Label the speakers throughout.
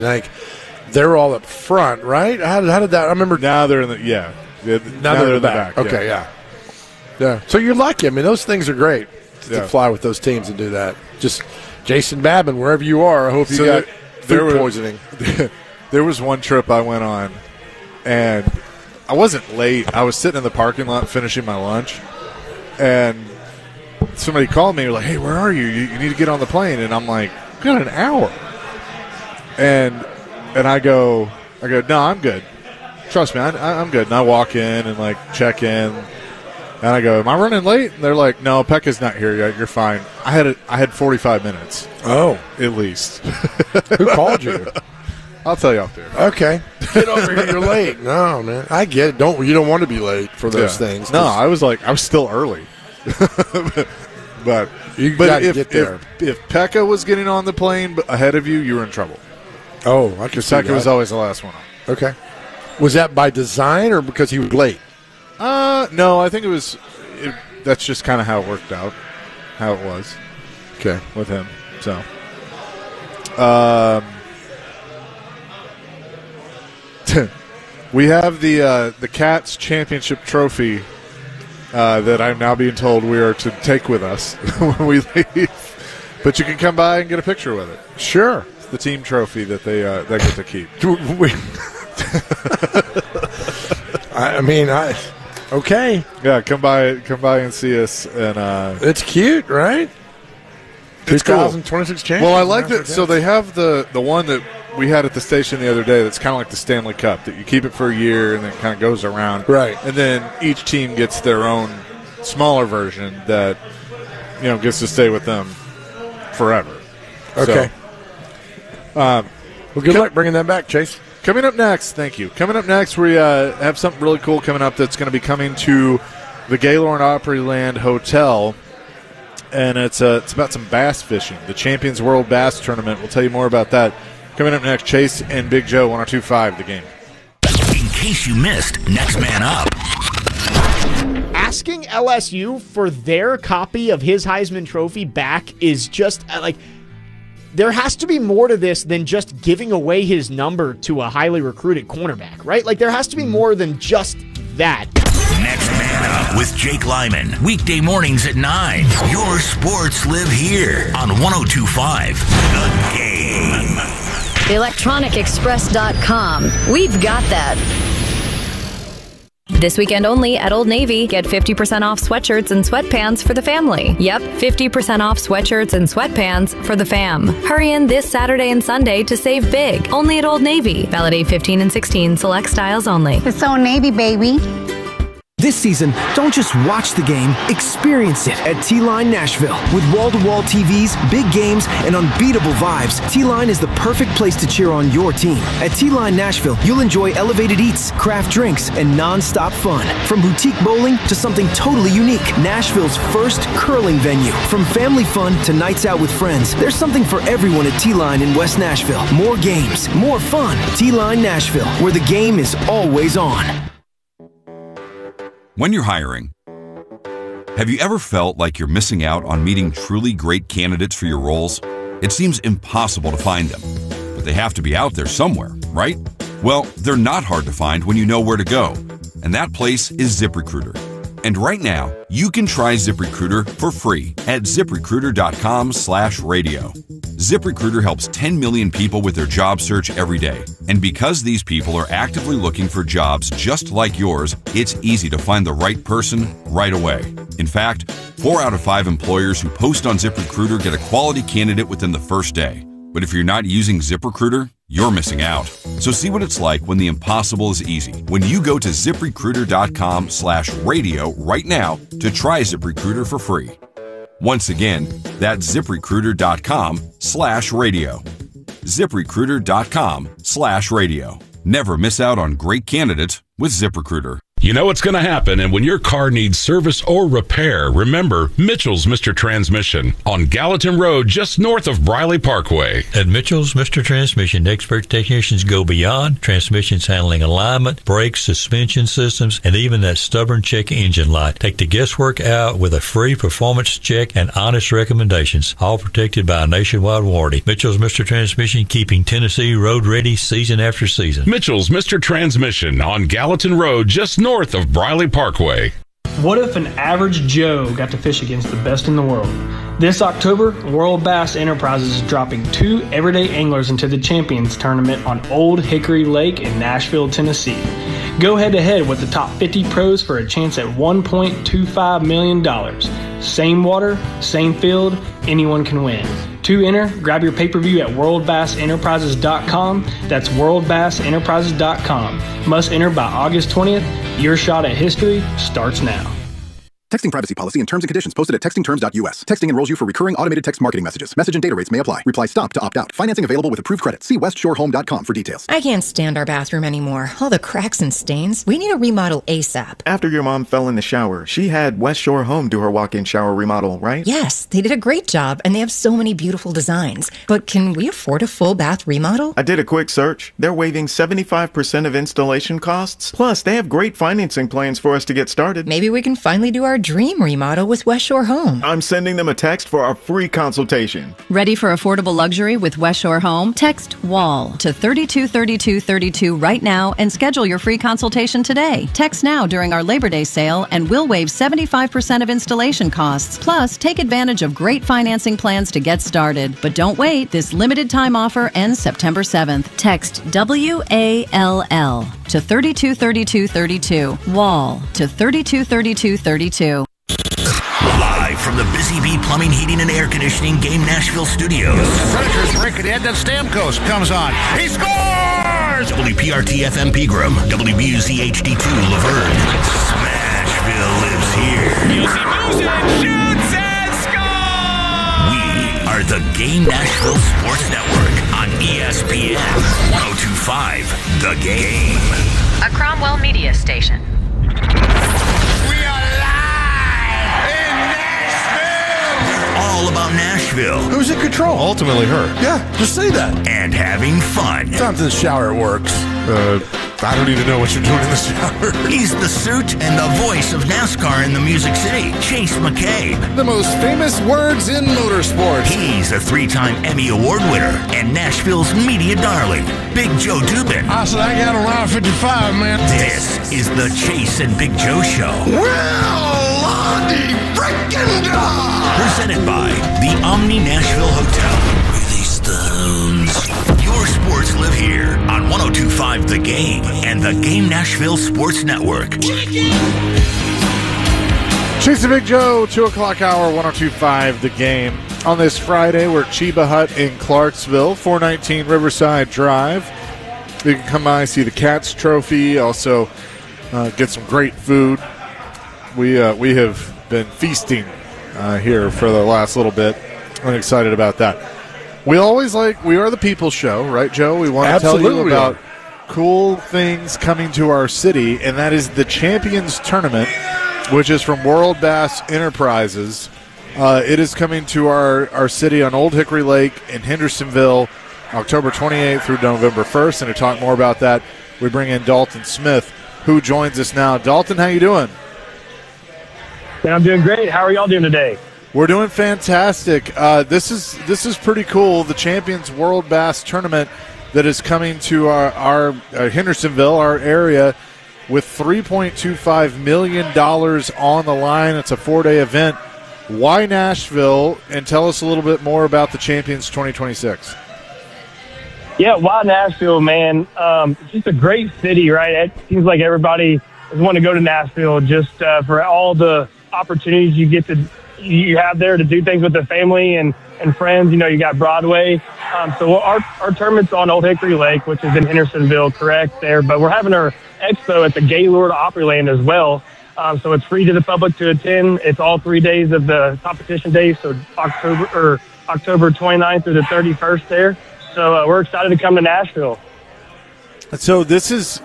Speaker 1: Like, they're all up front, right? How did that? I remember.
Speaker 2: Now they're in the
Speaker 1: Now they're in the back. Okay, yeah. So you're lucky. I mean, those things are great to fly with those teams and do that. Just Jason Babin, wherever you are, I hope you got food poisoning.
Speaker 2: There was one trip I went on, and I wasn't late. I was sitting in the parking lot finishing my lunch, and somebody called me. They're like, "Hey, where are you? You need to get on the plane." And I'm like, "I've got an hour." And I go, "No, I'm good. Trust me, I'm good." And I walk in and check in, and I go, "Am I running late?" And they're like, "No, Pekka's not here yet. You're fine." I had 45 minutes.
Speaker 1: Oh,
Speaker 2: at least.
Speaker 1: Who called you?
Speaker 2: I'll tell you out there.
Speaker 1: Okay, get over here. You're late. No, man, I get it. You don't want to be late for those things.
Speaker 2: No, I was still early. but
Speaker 1: you got to get there.
Speaker 2: If Pekka was getting on the plane ahead of you, you were in trouble.
Speaker 1: Oh, I could see that.
Speaker 2: Pekka was always the last one on.
Speaker 1: Okay. Was that by design or because he was late?
Speaker 2: No, I think that's just kind of how it worked out, how it was.
Speaker 1: Okay.
Speaker 2: With him. So, we have the Cats Championship trophy that I'm now being told we are to take with us when we leave. But you can come by and get a picture with it.
Speaker 1: Sure.
Speaker 2: It's the team trophy that they get to keep.
Speaker 1: Okay.
Speaker 2: Yeah, come by and see us. And
Speaker 1: it's cute, right?
Speaker 2: It's
Speaker 1: 2026 champions.
Speaker 2: Well, I like that. So they have the one that we had at the station the other day that's kind of like the Stanley Cup, that you keep it for a year and then it kind of goes around.
Speaker 1: Right.
Speaker 2: And then each team gets their own smaller version that, gets to stay with them forever.
Speaker 1: Okay.
Speaker 2: So,
Speaker 1: well, good luck bringing that back, Chase.
Speaker 2: Coming up next, thank you. Coming up next, we have something really cool coming up that's going to be coming to the Gaylord Opryland Hotel. And it's about some bass fishing. The Champions World Bass Tournament. We'll tell you more about that. Coming up next, Chase and Big Joe, 102.5 The Game.
Speaker 3: In case you missed, Next Man Up.
Speaker 4: Asking LSU for their copy of his Heisman Trophy back is just there has to be more to this than just giving away his number to a highly recruited cornerback, right? There has to be more than just that.
Speaker 3: Next Man Up with Jake Lyman. Weekday mornings at 9. Your sports live here on 102.5 The Game.
Speaker 5: ElectronicExpress.com. We've got that. This weekend only at Old Navy, get 50% off sweatshirts and sweatpants for the family. Yep, 50% off sweatshirts and sweatpants for the fam. Hurry in this Saturday and Sunday to save big. Only at Old Navy. Valid 8/15 and 16. Select styles only.
Speaker 6: It's Old Navy, baby.
Speaker 7: This season, don't just watch the game, experience it at T-Line Nashville. With wall-to-wall TVs, big games, and unbeatable vibes, T-Line is the perfect place to cheer on your team. At T-Line Nashville, you'll enjoy elevated eats, craft drinks, and non-stop fun. From boutique bowling to something totally unique, Nashville's first curling venue. From family fun to nights out with friends, there's something for everyone at T-Line in West Nashville. More games, more fun. T-Line Nashville, where the game is always on.
Speaker 8: When you're hiring, have you ever felt like you're missing out on meeting truly great candidates for your roles? It seems impossible to find them, but they have to be out there somewhere, right? Well, they're not hard to find when you know where to go, and that place is ZipRecruiter. And right now, you can try ZipRecruiter for free at ZipRecruiter.com/radio. ZipRecruiter helps 10 million people with their job search every day. And because these people are actively looking for jobs just like yours, it's easy to find the right person right away. In fact, 4 out of 5 employers who post on ZipRecruiter get a quality candidate within the first day. But if you're not using ZipRecruiter, you're missing out. So see what it's like when the impossible is easy. When you go to ZipRecruiter.com/radio right now to try ZipRecruiter for free. Once again, that's ZipRecruiter.com/radio. ZipRecruiter.com/radio. Never miss out on great candidates with ZipRecruiter.
Speaker 6: You know what's going to happen, and when your car needs service or repair, remember Mitchell's Mr. Transmission on Gallatin Road, just north of Briley Parkway.
Speaker 9: At Mitchell's Mr. Transmission, expert technicians go beyond transmissions handling alignment, brakes, suspension systems, and even that stubborn check engine light. Take the guesswork out with a free performance check and honest recommendations, all protected by a nationwide warranty. Mitchell's Mr. Transmission, keeping Tennessee road ready season after season.
Speaker 6: Mitchell's Mr. Transmission on Gallatin Road, just north of Briley Parkway.
Speaker 10: What if an average Joe got to fish against the best in the world? This October, World Bass Enterprises is dropping 2 everyday anglers into the Champions Tournament on Old Hickory Lake in Nashville, Tennessee. Go head-to-head with the top 50 pros for a chance at $1.25 million. Same water, same field, anyone can win. To enter, grab your pay-per-view at worldbassenterprises.com. That's worldbassenterprises.com. Must enter by August 20th. Your shot at history starts now.
Speaker 11: Texting privacy policy and terms and conditions posted at textingterms.us. Texting enrolls you for recurring automated text marketing messages. Message and data rates may apply. Reply STOP to opt out. Financing available with approved credit. See westshorehome.com for details.
Speaker 12: I can't stand our bathroom anymore. All the cracks and stains. We need a remodel ASAP.
Speaker 13: After your mom fell in the shower, she had West Shore Home do her walk-in shower remodel, right?
Speaker 12: Yes, they did a great job, and they have so many beautiful designs. But can we afford a full bath remodel?
Speaker 13: I did a quick search. They're waiving 75% of installation costs. Plus, they have great financing plans for us to get started.
Speaker 12: Maybe we can finally do our dream remodel with West Shore Home.
Speaker 13: I'm sending them a text for our free consultation.
Speaker 14: Ready for affordable luxury with West Shore Home? Text WALL to 323232 right now and schedule your free consultation today. Text now during our Labor Day sale and we'll waive 75% of installation costs. Plus, take advantage of great financing plans to get started. But don't wait. This limited time offer ends September 7th. Text WALL to 323232. WALL to 323232.
Speaker 3: Live from the Busy Bee Plumbing, Heating, and Air Conditioning Game Nashville studios.
Speaker 15: Predators break it in, then Stamkos comes on. He scores!
Speaker 3: WPRT FM Pegram, WBUZ HD2 Laverne. Smashville lives here.
Speaker 15: Music shoots and scores!
Speaker 3: We are the Game Nashville Sports Network on ESPN 102.5 The Game.
Speaker 16: A Cromwell Media Station.
Speaker 3: All about Nashville.
Speaker 1: Who's in control?
Speaker 2: Ultimately her.
Speaker 1: Yeah, just say that.
Speaker 3: And having fun.
Speaker 1: Sometimes in the shower it works.
Speaker 2: I don't even know what you're doing in the shower.
Speaker 3: He's the suit and the voice of NASCAR in the Music City, Chase McCabe.
Speaker 1: The most famous words in motorsports.
Speaker 3: He's a 3-time Emmy Award winner and Nashville's media darling, Big Joe Dubin.
Speaker 15: I said I got around 55, man.
Speaker 3: This is the Chase and Big Joe Show.
Speaker 15: Well, Lonnie freaking God!
Speaker 3: Presented by the Omni Nashville Hotel. Release the hounds. Your sports live here on 102.5 The Game and the Game Nashville Sports Network.
Speaker 2: Chase and Big Joe, 2 o'clock hour, 102.5 The Game. On this Friday, we're at Chiba Hut in Clarksville, 419 Riverside Drive. You can come by, see the Cats Trophy, also get some great food. We have been feasting here for the last little bit. I'm excited about that. We are the People's Show, right, Joe? We want to tell you about cool things coming to our city, and that is the Champions Tournament, which is from World Bass Enterprises. It is coming to our city on Old Hickory Lake in Hendersonville, October 28th through November 1st. And to talk more about that, we bring in Dalton Smith, who joins us now. Dalton, how you doing?
Speaker 10: I'm doing great. How are y'all doing today?
Speaker 2: We're doing fantastic. This is pretty cool. The Champions World Bass Tournament that is coming to our Hendersonville, our area, with $3.25 million on the line. It's a 4-day event. Why Nashville? And tell us a little bit more about the Champions 2026.
Speaker 10: Yeah, why Nashville, man? It's just a great city, right? It seems like everybody is wanting to go to Nashville just for all the opportunities you have there to do things with the family and friends. You know, you got Broadway. So our tournament's on Old Hickory Lake, which is in Hendersonville, correct there. But we're having our expo at the Gaylord Opryland as well. So it's free to the public to attend. It's all 3 days of the competition days, so October 29th through the 31st there. So we're excited to come to Nashville.
Speaker 2: So this is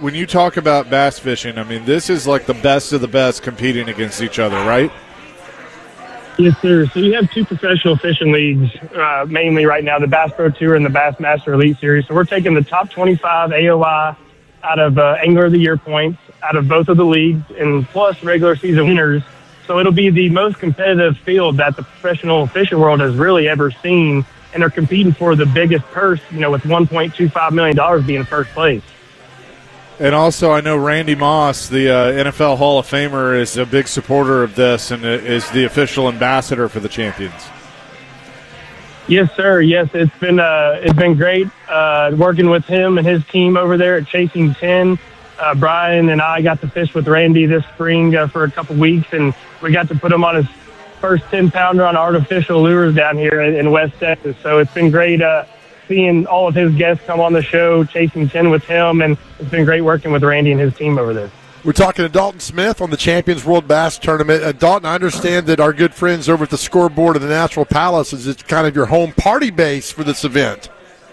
Speaker 2: when you talk about bass fishing, I mean, this is like the best of the best competing against each other, right?
Speaker 10: Yes, sir. So you have two professional fishing leagues, mainly right now, the Bass Pro Tour and the Bassmaster Elite Series. So we're taking the top 25 AOI out of Angler of the Year points out of both of the leagues, and plus regular season winners. So it'll be the most competitive field that the professional fishing world has really ever seen, and they're competing for the biggest purse, with $1.25 million being first place.
Speaker 2: And also, I know Randy Moss, the NFL Hall of Famer, is a big supporter of this and is the official ambassador for the champions.
Speaker 10: Yes, sir. Yes, it's been great working with him and his team over there at Chasing 10. Brian and I got to fish with Randy this spring for a couple weeks, and we got to put him on his first 10-pounder on artificial lures down here in West Texas. So it's been great seeing all of his guests come on the show, Chasing 10 with him, and it's been great working with Randy and his team over there.
Speaker 1: We're talking to Dalton Smith on the Champions World Bass Tournament. Dalton, I understand that our good friends over at the Scoreboard of the Nashville Palace is kind of your home party base for this event.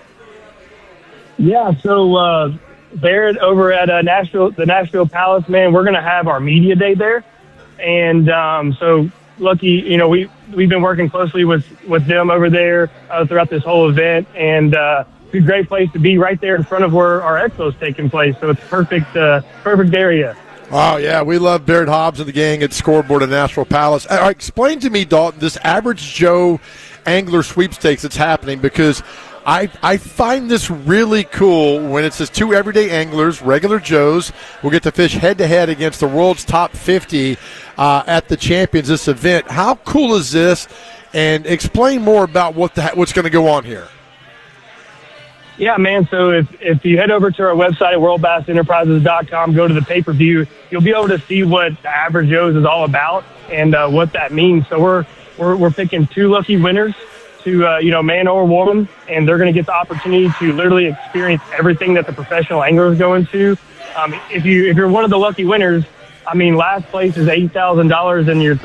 Speaker 10: Yeah, so Barrett over at the Nashville Palace, man, we're going to have our media day there. And so lucky, we've been working closely with them over there throughout this whole event. And it's a great place to be right there in front of where our expo's taking place. So it's perfect area.
Speaker 1: Oh, yeah, we love Barrett Hobbs and the gang at Scoreboard at Nashville Palace. Explain to me, Dalton, this Average Joe Angler Sweepstakes that's happening, because I find this really cool when it says two everyday anglers, regular Joes, will get to fish head-to-head against the world's top 50 at the Champions, this event. How cool is this? And explain more about what's going to go on here.
Speaker 10: Yeah, man. So if you head over to our website at worldbassenterprises.com, go to the pay-per-view, you'll be able to see what the Average Joe's is all about and what that means. So we're picking two lucky winners to man or woman, and they're going to get the opportunity to literally experience everything that the professional angler is going to. If you're one of the lucky winners, last place is $8,000 and your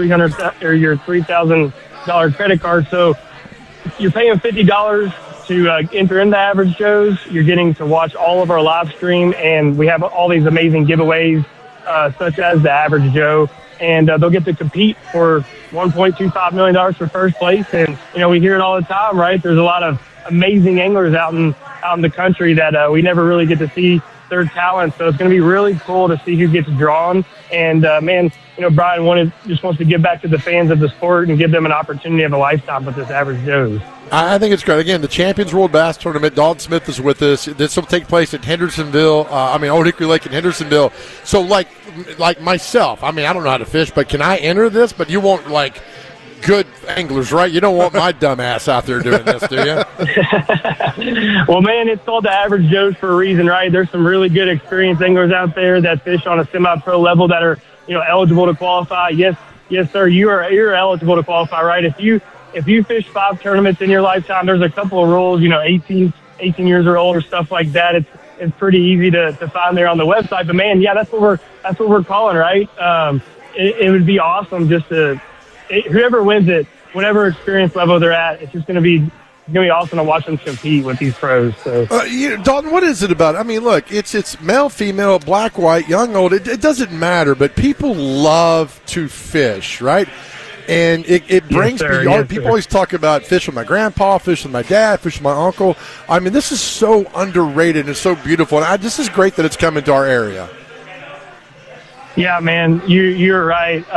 Speaker 10: $3,000 credit card. So you're paying $50 to enter in the Average Joe's. You're getting to watch all of our live stream, and we have all these amazing giveaways, such as the Average Joe. And they'll get to compete for $1.25 million for first place. And, we hear it all the time, right? There's a lot of amazing anglers out in the country that we never really get to see their talent. So it's going to be really cool to see who gets drawn. And, Brian just wants to give back to the fans of the sport and give them an opportunity of a lifetime with this Average Joe's.
Speaker 1: I think it's great. Again, the Champions World Bass Tournament, Dalton Smith is with us. This will take place at Hendersonville, Old Hickory Lake in Hendersonville. So, like myself, I don't know how to fish, but can I enter this? But you won't, good anglers, right? You don't want my dumb ass out there doing this, do you?
Speaker 10: Well, man, it's called the Average Joe's for a reason, right? There's some really good experienced anglers out there that fish on a semi-pro level that are, eligible to qualify. Yes, sir, you're eligible to qualify, right? If you fish 5 tournaments in your lifetime, there's a couple of rules, 18 years or older, stuff like that. It's pretty easy to find there on the website. But man, yeah, that's what we're calling, right? It would be awesome just whoever wins it, whatever experience level they're at, it's just going to be awesome to watch them compete with these pros. So,
Speaker 1: Dalton, what is it about? Look, it's male, female, black, white, young, old. It doesn't matter, but people love to fish, right? And it brings people always talk about fish with my grandpa, fish with my dad, fish with my uncle. This is so underrated and so beautiful. And this is great that it's coming to our area.
Speaker 10: Yeah, man, you're right.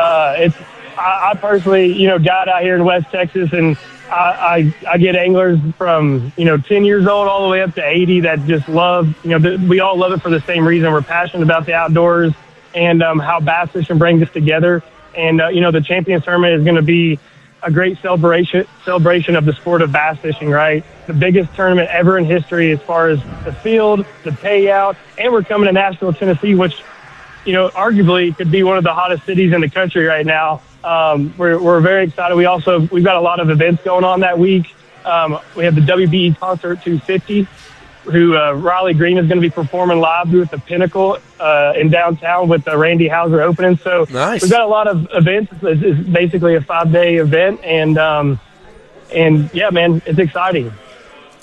Speaker 10: I personally, got out here in West Texas, and I get anglers from 10 years old all the way up to 80 that just love. We all love it for the same reason. We're passionate about the outdoors and how bass fishing brings us together. And, the Champions Tournament is going to be a great celebration of the sport of bass fishing, right? The biggest tournament ever in history as far as the field, the payout, and we're coming to Nashville, Tennessee, which, arguably could be one of the hottest cities in the country right now. We're very excited. We've got a lot of events going on that week. We have the WBE Concert 250, who Riley Green is going to be performing live with the Pinnacle in downtown with Randy Hauser opening. So
Speaker 1: nice.
Speaker 10: We've got a lot of events. It's basically a 5-day event, and yeah, man, it's exciting.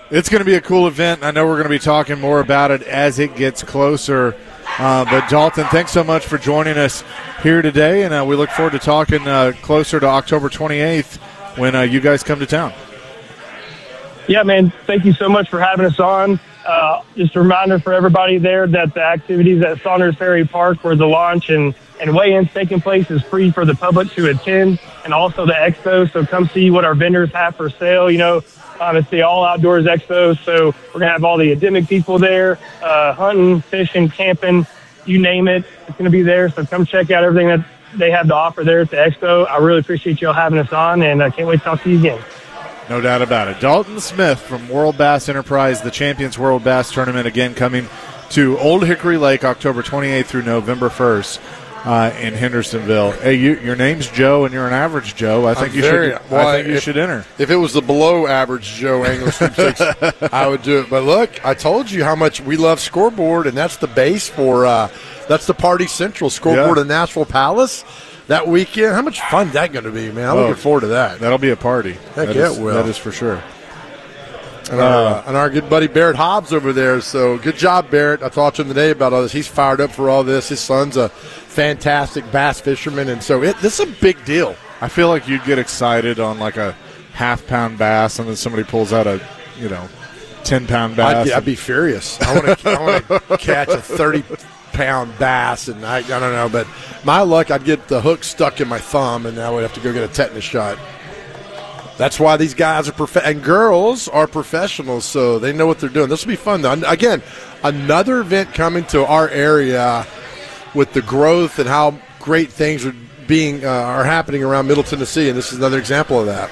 Speaker 2: It's going to be a cool event. I know we're going to be talking more about it as it gets closer. But Dalton, thanks so much for joining us here today, and we look forward to talking closer to October 28th when you guys come to town.
Speaker 10: Yeah, man, thank you so much for having us on. Just a reminder for everybody there that the activities at Saunders Ferry Park, where the launch and weigh-ins taking place, is free for the public to attend, and also the expo. So come see what our vendors have for sale. It's the All Outdoors Expo, so we're going to have all the endemic people there, hunting, fishing, camping, you name it. It's going to be there, so come check out everything that they have to offer there at the expo. I really appreciate y'all having us on, and I can't wait to talk to you again.
Speaker 2: No doubt about it. Dalton Smith from World Bass Enterprise, the Champions World Bass Tournament, again coming to Old Hickory Lake October 28th through November 1st. In Hendersonville. Hey, your name's Joe, and you're an average Joe. I think you should enter.
Speaker 1: If it was the below average Joe Angler Sweepstakes, I would do it. But look, I told you how much we love Scoreboard, and that's the base for that's the Party Central Scoreboard in Nashville Palace that weekend. How much fun is that going to be, man? I'm looking forward to that.
Speaker 2: That'll be a party.
Speaker 1: Heck yeah, it will.
Speaker 2: That is for sure.
Speaker 1: And our good buddy Barrett Hobbs over there. So good job, Barrett. I talked to him today about all this. He's fired up for all this. His son's a fantastic bass fisherman, and so this is a big deal.
Speaker 2: I feel like you'd get excited on like a half-pound bass, and then somebody pulls out a 10-pound bass.
Speaker 1: I'd be furious. I want to catch a 30-pound bass, and I don't know, but my luck, I'd get the hook stuck in my thumb, and I would have to go get a tetanus shot. That's why these guys are and girls are professionals, so they know what they're doing. This will be fun, though. Again, another event coming to our area with the growth and how great things are happening around Middle Tennessee, and this is another example of that.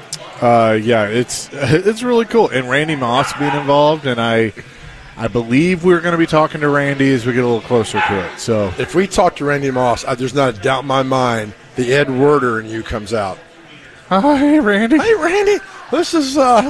Speaker 2: It's really cool, and Randy Moss being involved, and I believe we're going to be talking to Randy as we get a little closer to it. So
Speaker 1: if we talk to Randy Moss, there's not a doubt in my mind the Ed Werder in you comes out.
Speaker 2: Hey, Randy.
Speaker 1: Hey, Randy. This is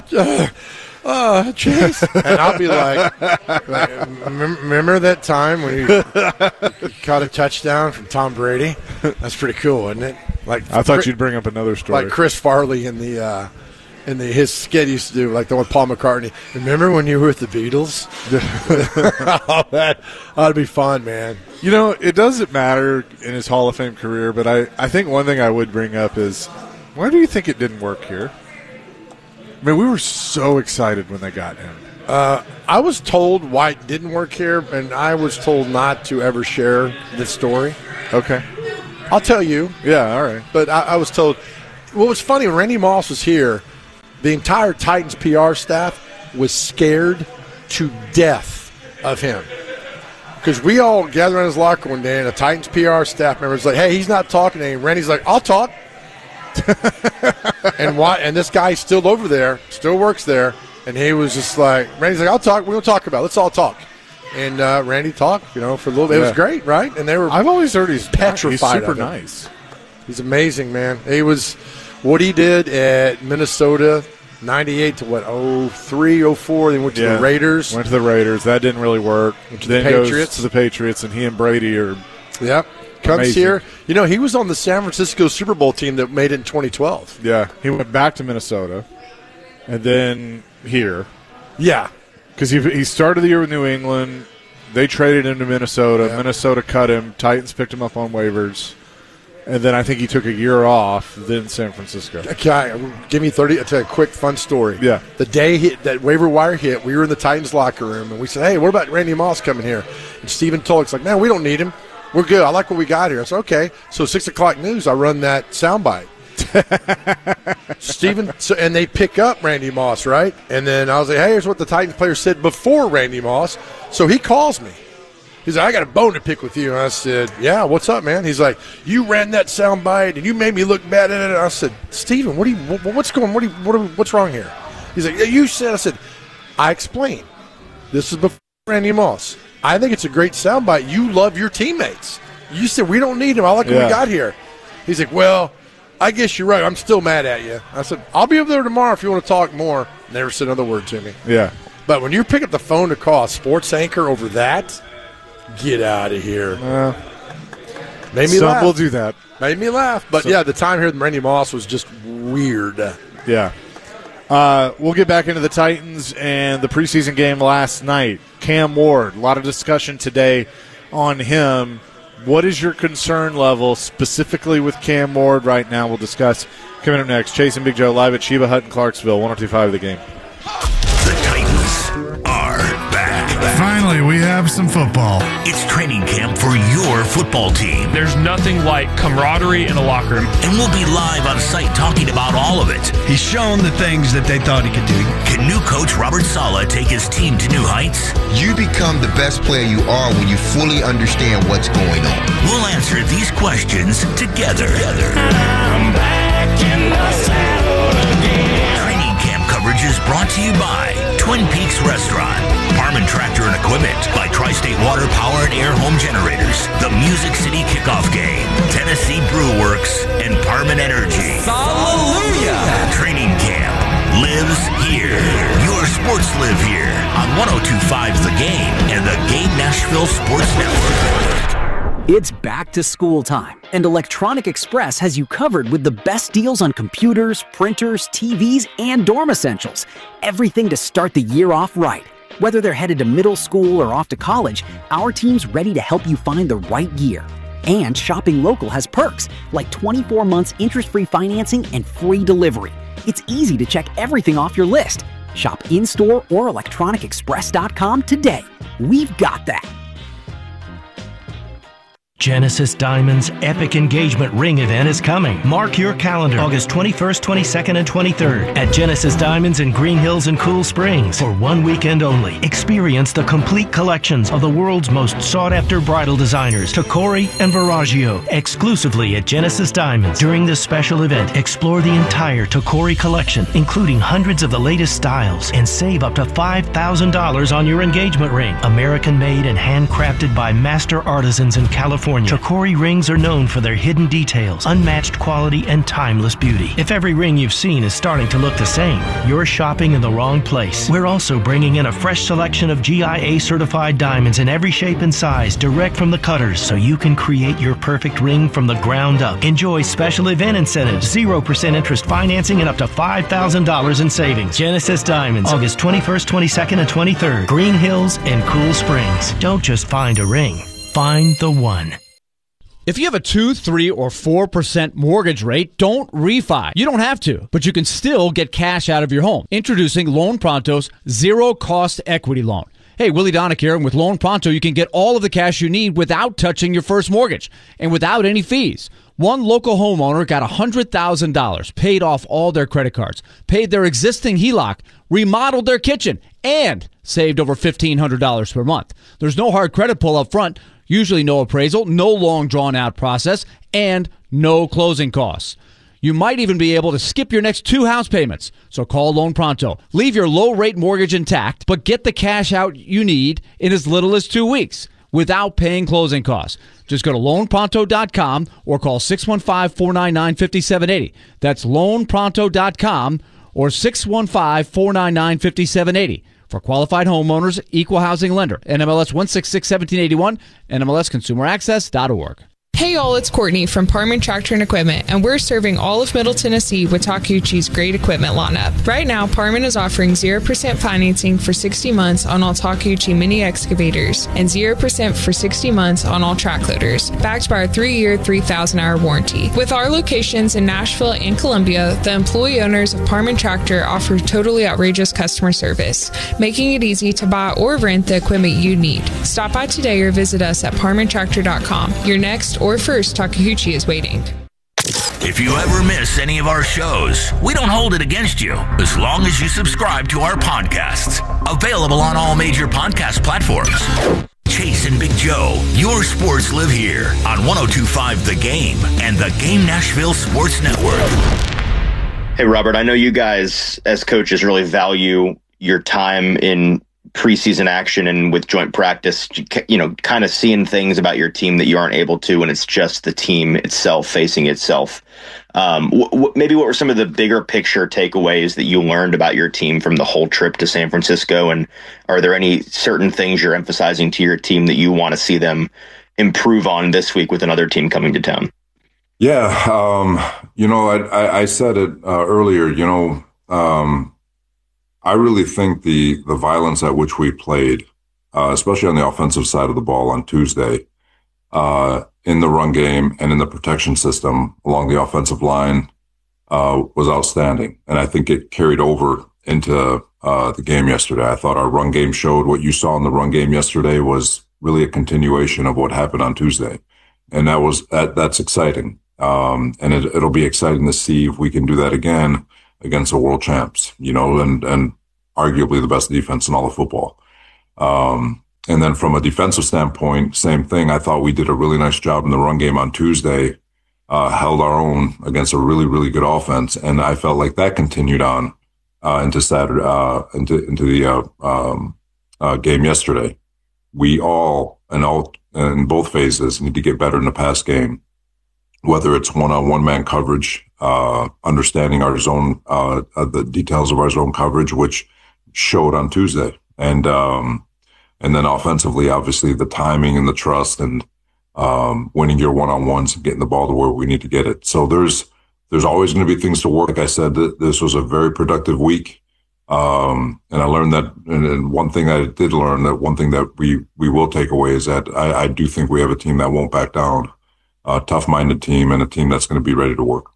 Speaker 1: Chase. And I'll be like, remember that time when you caught a touchdown from Tom Brady? That's pretty cool, isn't it?
Speaker 2: I thought you'd bring up another story.
Speaker 1: Like Chris Farley in his skit he used to do, like the one Paul McCartney. Remember when you were with the Beatles? That ought to be fun, man.
Speaker 2: It doesn't matter in his Hall of Fame career, but I think one thing I would bring up is, why do you think it didn't work here? I mean, we were so excited when they got him.
Speaker 1: I was told why it didn't work here, and I was told not to ever share this story.
Speaker 2: Okay.
Speaker 1: I'll tell you.
Speaker 2: Yeah, all right.
Speaker 1: But I was told. What was funny, when Randy Moss was here, the entire Titans PR staff was scared to death of him. Because we all gathered around his locker one day, and a Titans PR staff member was like, hey, he's not talking to him. Randy's like, I'll talk. And this guy's still over there, still works there, and he was just like, Randy's like, I'll talk. We're going to talk about it. Let's all talk. And Randy talked, for a little bit. It was great, right? And they were.
Speaker 2: I've always heard he's
Speaker 1: petrified.
Speaker 2: He's super nice.
Speaker 1: He's amazing, man. He was what he did at Minnesota, 98 to 03, 04. Then went to the Raiders.
Speaker 2: Went to the Raiders. That didn't really work.
Speaker 1: Went to the Patriots.
Speaker 2: Goes to the Patriots, and he and Brady are.
Speaker 1: Yep. Comes
Speaker 2: amazing.
Speaker 1: Here. He was on the San Francisco Super Bowl team that made it in 2012.
Speaker 2: Yeah. He went back to Minnesota and then here.
Speaker 1: Yeah.
Speaker 2: Because he started the year with New England. They traded him to Minnesota.
Speaker 1: Yeah.
Speaker 2: Minnesota cut him. Titans picked him up on waivers. And then I think he took a year off, then San Francisco.
Speaker 1: Okay, give me 30. I'll tell you a quick fun story.
Speaker 2: Yeah.
Speaker 1: The day that waiver wire hit, we were in the Titans locker room, and we said, hey, what about Randy Moss coming here? And Stephen Tulloch's like, man, we don't need him. We're good. I like what we got here. I said, okay. So 6 o'clock news, I run that soundbite. Stephen, and they pick up Randy Moss, right? And then I was like, hey, here's what the Titans player said before Randy Moss. So he calls me. He's like, I got a bone to pick with you. And I said, yeah, what's up, man? He's like, you ran that soundbite and you made me look bad at it. I said, Stephen, what's wrong here? He's like, yeah, you said. I said, I explained. This is before Randy Moss. I think it's a great soundbite. You love your teammates. You said, we don't need him. I like what we got here. He's like, well, I guess you're right. I'm still mad at you. I said, I'll be over there tomorrow if you want to talk more. Never said another word to me.
Speaker 2: Yeah.
Speaker 1: But when you pick up the phone to call a sports anchor over that, get out of here. Made me laugh.
Speaker 2: We'll do that.
Speaker 1: Made me laugh. But, the time here with Randy Moss was just weird.
Speaker 2: Yeah. We'll get back into the Titans and the preseason game last night. Cam Ward, a lot of discussion today on him. What is your concern level specifically with Cam Ward right now? We'll discuss coming up next. Chase and Big Joe live at Sheba Hut in Clarksville, 102.5 The Game.
Speaker 3: The Titans are back.
Speaker 15: Finally, we have some football.
Speaker 3: It's training camp for your football team.
Speaker 17: There's nothing like camaraderie in a locker room.
Speaker 3: And we'll be live on site talking about all of it.
Speaker 18: He's shown the things that they thought he could do.
Speaker 3: Can new coach Robert Saleh take his team to new heights?
Speaker 19: You become the best player you are when you fully understand what's going on.
Speaker 3: We'll answer these questions together.
Speaker 20: I'm back in the saddle again.
Speaker 3: Training camp coverage is brought to you by Twin Peaks Restaurant, Parman Tractor and Equipment, by Tri-State Water Power and Air Home Generators, the Music City Kickoff Game, Tennessee Brew Works, and Parman Energy.
Speaker 20: Hallelujah!
Speaker 3: Training camp lives here. Your sports live here on 102.5 The Game and the Game Nashville Sports Network.
Speaker 21: It's back to school time, and Electronic Express has you covered with the best deals on computers, printers, TVs, and dorm essentials. Everything to start the year off right. Whether they're headed to middle school or off to college, our team's ready to help you find the right gear. And shopping local has perks, like 24 months interest-free financing and free delivery. It's easy to check everything off your list. Shop in-store or electronicexpress.com today. We've got that.
Speaker 22: Genesis Diamonds' epic engagement ring event is coming. Mark your calendar, August 21st, 22nd, and 23rd at Genesis Diamonds in Green Hills and Cool Springs for one weekend only. Experience the complete collections of the world's most sought-after bridal designers, Tacori and Verragio, exclusively at Genesis Diamonds. During this special event, explore the entire Tacori collection, including hundreds of the latest styles, and save up to $5,000 on your engagement ring. American-made and handcrafted by master artisans in California. Tacori rings are known for their hidden details, unmatched quality, and timeless beauty. If every ring you've seen is starting to look the same, you're shopping in the wrong place. We're also bringing in a fresh selection of GIA certified diamonds in every shape and size, direct from the cutters, so you can create your perfect ring from the ground up. Enjoy special event incentives, 0% interest financing, and up to $5,000 in savings. Genesis Diamonds, August 21st, 22nd, and 23rd, Green Hills and Cool Springs. Don't just find a ring. Find the one.
Speaker 23: If you have a 2, 3, or 4% mortgage rate, don't refi. You don't have to, but you can still get cash out of your home. Introducing Loan Pronto's zero-cost equity loan. Hey, Willie Donick here, and with Loan Pronto, you can get all of the cash you need without touching your first mortgage and without any fees. One local homeowner got $100,000, paid off all their credit cards, paid their existing HELOC, remodeled their kitchen, and saved over $1,500 per month. There's no hard credit pull up front, usually no appraisal, no long drawn-out process, and no closing costs. You might even be able to skip your next 2 house payments. So call Loan Pronto. Leave your low-rate mortgage intact, but get the cash out you need in as little as 2 weeks without paying closing costs. Just go to loanpronto.com or call 615-499-5780. That's loanpronto.com or 615-499-5780. For qualified homeowners, equal housing lender. NMLS 1661781, NMLSconsumeraccess.org.
Speaker 24: Hey y'all, it's Courtney from Parman Tractor and Equipment, and we're serving all of Middle Tennessee with Takeuchi's great equipment lineup. Right now, Parman is offering 0% financing for 60 months on all Takeuchi mini excavators and 0% for 60 months on all track loaders, backed by our 3-year, 3,000-hour warranty. With our locations in Nashville and Columbia, the employee owners of Parman Tractor offer totally outrageous customer service, making it easy to buy or rent the equipment you need. Stop by today or visit us at parmantractor.com. Your next or first Takeuchi is waiting.
Speaker 3: If you ever miss any of our shows, we don't hold it against you as long as you subscribe to our podcasts. Available on all major podcast platforms. Chase and Big Joe, your sports live here on 102.5 The Game and the Game Nashville Sports Network.
Speaker 25: Hey, Robert, I know you guys as coaches really value your time in preseason action and with joint practice, you know, kind of seeing things about your team that you aren't able to when it's just the team itself facing itself. Maybe what were some of the bigger picture takeaways that you learned about your team from the whole trip to San Francisco? And are there any certain things you're emphasizing to your team that you want to see them improve on this week with another team coming to town?
Speaker 26: Yeah. I said it earlier,
Speaker 4: I really think the violence at which we played, especially on the offensive side of the ball on Tuesday, in the run game and in the protection system along the offensive line, was outstanding. And I think it carried over into the game yesterday. I thought our run game showed what you saw in the run game yesterday was really a continuation of what happened on Tuesday. And that's exciting. And it'll be exciting to see if we can do that again against the world champs, and arguably the best defense in all of football. And then from a defensive standpoint, same thing. I thought we did a really nice job in the run game on Tuesday, held our own against a really, really good offense. And I felt like that continued on into Saturday, into the game yesterday. We all in both phases need to get better in the pass game, whether it's one-on-one man coverage, understanding our zone, the details of our zone coverage, which showed on Tuesday. And then offensively, obviously the timing and the trust and winning your one-on-ones and getting the ball to where we need to get it. So there's always going to be things to work. Like I said, this was a very productive week. And I learned that, and one thing I did learn, that one thing that we will take away is that I do think we have a team that won't back down, a tough-minded team, and a team that's going to be ready to work.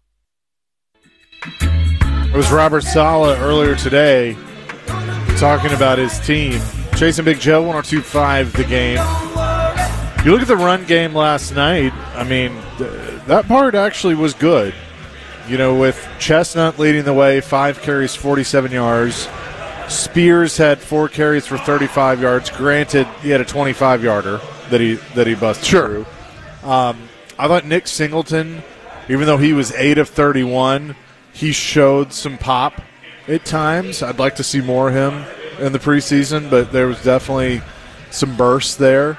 Speaker 2: It was Robert Saleh earlier today talking about his team. Chase and Big Joe, 102.5 The Game. You look at the run game last night, I mean, that part actually was good. With Chestnut leading the way, 5 carries, 47 yards. Spears had 4 carries for 35 yards. Granted, he had a 25-yarder that he busted through. I thought Nick Singleton, even though he was 8 of 31, he showed some pop at times. I'd like to see more of him in the preseason, but there was definitely some bursts there.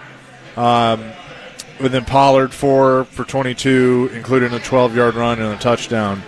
Speaker 2: And then Pollard 4 for 22, including a 12-yard run and a touchdown.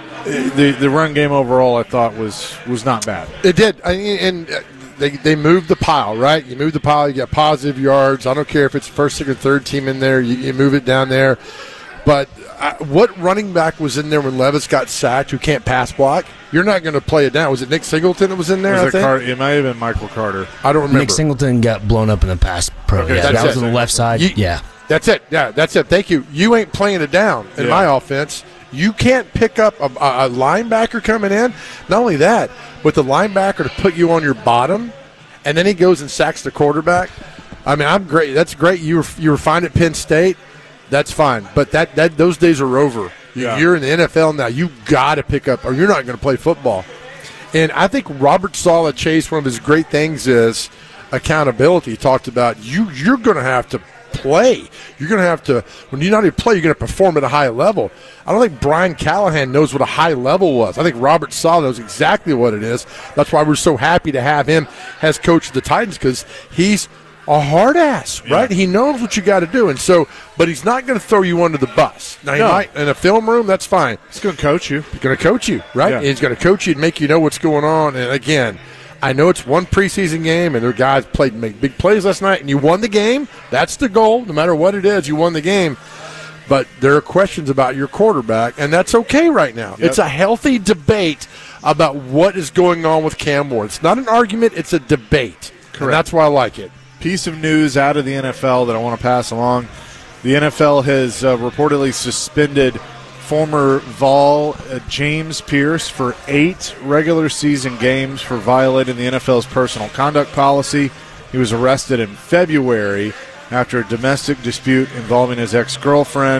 Speaker 2: The run game overall, I thought, was not bad.
Speaker 1: It did, and they moved the pile, right? You move the pile, you get positive yards. I don't care if it's first, second, third team in there. You move it down there. But what running back was in there when Levis got sacked who can't pass block? You're not going to play it down. Was it Nick Singleton that was in there, I think?
Speaker 2: It might have been Michael Carter.
Speaker 1: I don't remember.
Speaker 5: Nick Singleton got blown up in the pass pro.
Speaker 1: Okay,
Speaker 5: that was on the left side.
Speaker 1: Yeah. That's it. Yeah, that's it. Thank you. You ain't playing it down in my offense. You can't pick up a linebacker coming in. Not only that, but the linebacker to put you on your bottom, and then he goes and sacks the quarterback. I mean, I'm great. That's great. You were fine at Penn State. That's fine. But those days are over. You're in the NFL now. You got to pick up, or you're not going to play football. And I think Robert Saleh, Chase, one of his great things is accountability. He talked about you're going to have to play. You're going to have to, when you not even play, you're going to perform at a high level. I don't think Brian Callahan knows what a high level was. I think Robert Saleh knows exactly what it is. That's why we're so happy to have him as coach of the Titans, because he's a hard ass, right? He knows what you got to do. And so, but he's not going to throw you under the bus. Now, he might, in a film room, that's fine.
Speaker 2: He's going to coach you.
Speaker 1: He's going to coach you, right?
Speaker 2: Yeah.
Speaker 1: He's going to coach you and make you know what's going on. And again, I know it's one preseason game, and their guys played and made big plays last night, and you won the game. That's the goal. No matter what it is, you won the game. But there are questions about your quarterback, and that's okay right now. Yep. It's a healthy debate about what is going on with Cam Ward. It's not an argument. It's a debate. Correct. And that's why I like it.
Speaker 2: Piece of news out of the NFL that I want to pass along. The NFL has reportedly suspended former Vol James Pierce for 8 regular season games for violating the NFL's personal conduct policy. He was arrested in February after a domestic dispute involving his ex-girlfriend.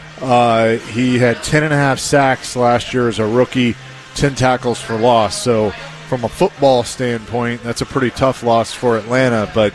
Speaker 2: He had 10.5 sacks last year as a rookie, 10 tackles for loss. So from a football standpoint, that's a pretty tough loss for Atlanta. But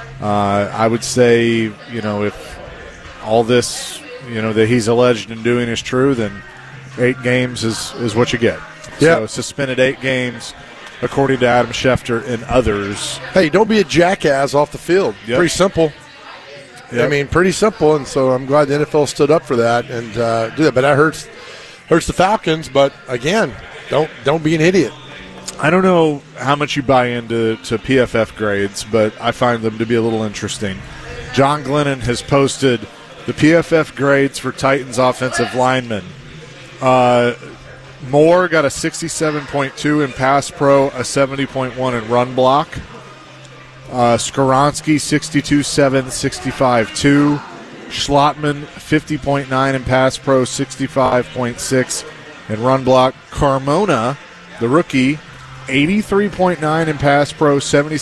Speaker 2: I would say, if all this that he's alleged in doing is true, then 8 games is what you get. So suspended 8 games, according to Adam Schefter and others.
Speaker 1: Hey, don't be a jackass off the field.
Speaker 2: Yep.
Speaker 1: Pretty simple. Yep. I mean, pretty simple, and so I'm glad the NFL stood up for that and do that. But that hurts the Falcons. But again, don't be an idiot.
Speaker 2: I don't know how much you buy into PFF grades, but I find them to be a little interesting. John Glennon has posted the PFF grades for Titans offensive linemen. Moore got a 67.2 in pass pro, a 70.1 in run block. Skoronski, 62.7, 65.2. Schlottman, 50.9 in pass pro, 65.6 in run block. Carmona, the rookie, 83.9 in pass pro,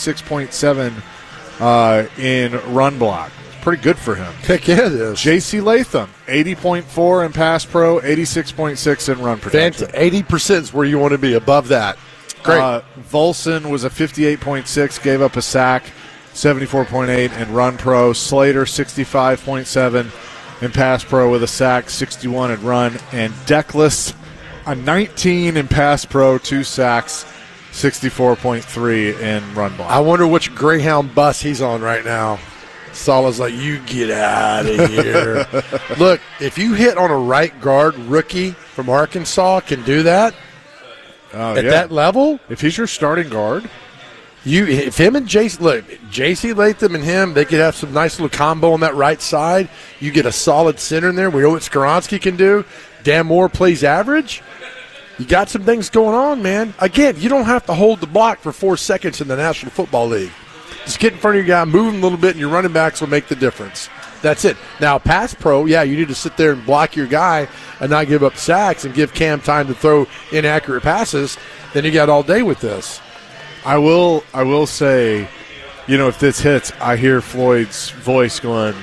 Speaker 2: 76.7 in run block. Pretty good for him.
Speaker 1: Heck yeah, it is.
Speaker 2: J.C. Latham, 80.4 in pass pro, 86.6 in run protection.
Speaker 1: 80% is where you want to be, above that. Great.
Speaker 2: Volson was a 58.6, gave up a sack, 74.8 in run pro. Slater, 65.7 in pass pro with a sack, 61 in run. And Deckless, a 19 in pass pro, 2 sacks, 64.3 in run block.
Speaker 1: I wonder which Greyhound bus he's on right now. Salah's like, you get out of here. Look, if you hit on a right guard rookie from Arkansas can do that at that level.
Speaker 2: If he's your starting guard.
Speaker 1: If him and J.C. Latham and him, they could have some nice little combo on that right side. You get a solid center in there. We know what Skoronski can do. Dan Moore plays average. You got some things going on, man. Again, you don't have to hold the block for 4 seconds in the National Football League. Just get in front of your guy, move him a little bit, and your running backs will make the difference. That's it. Now, pass pro, you need to sit there and block your guy and not give up sacks and give Cam time to throw inaccurate passes. Then you got all day with this.
Speaker 2: I will say, if this hits, I hear Floyd's voice going,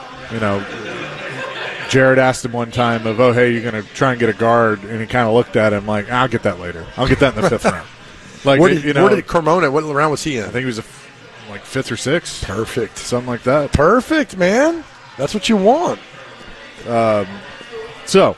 Speaker 2: Jared asked him one time hey, you're going to try and get a guard, and he kind of looked at him like, I'll get that later. I'll get that in the 5th round. Like,
Speaker 1: where did Carmona, what round was he in?
Speaker 2: I think he was 5th or 6th.
Speaker 1: Perfect.
Speaker 2: Something like that.
Speaker 1: Perfect, man. That's what you want.
Speaker 2: So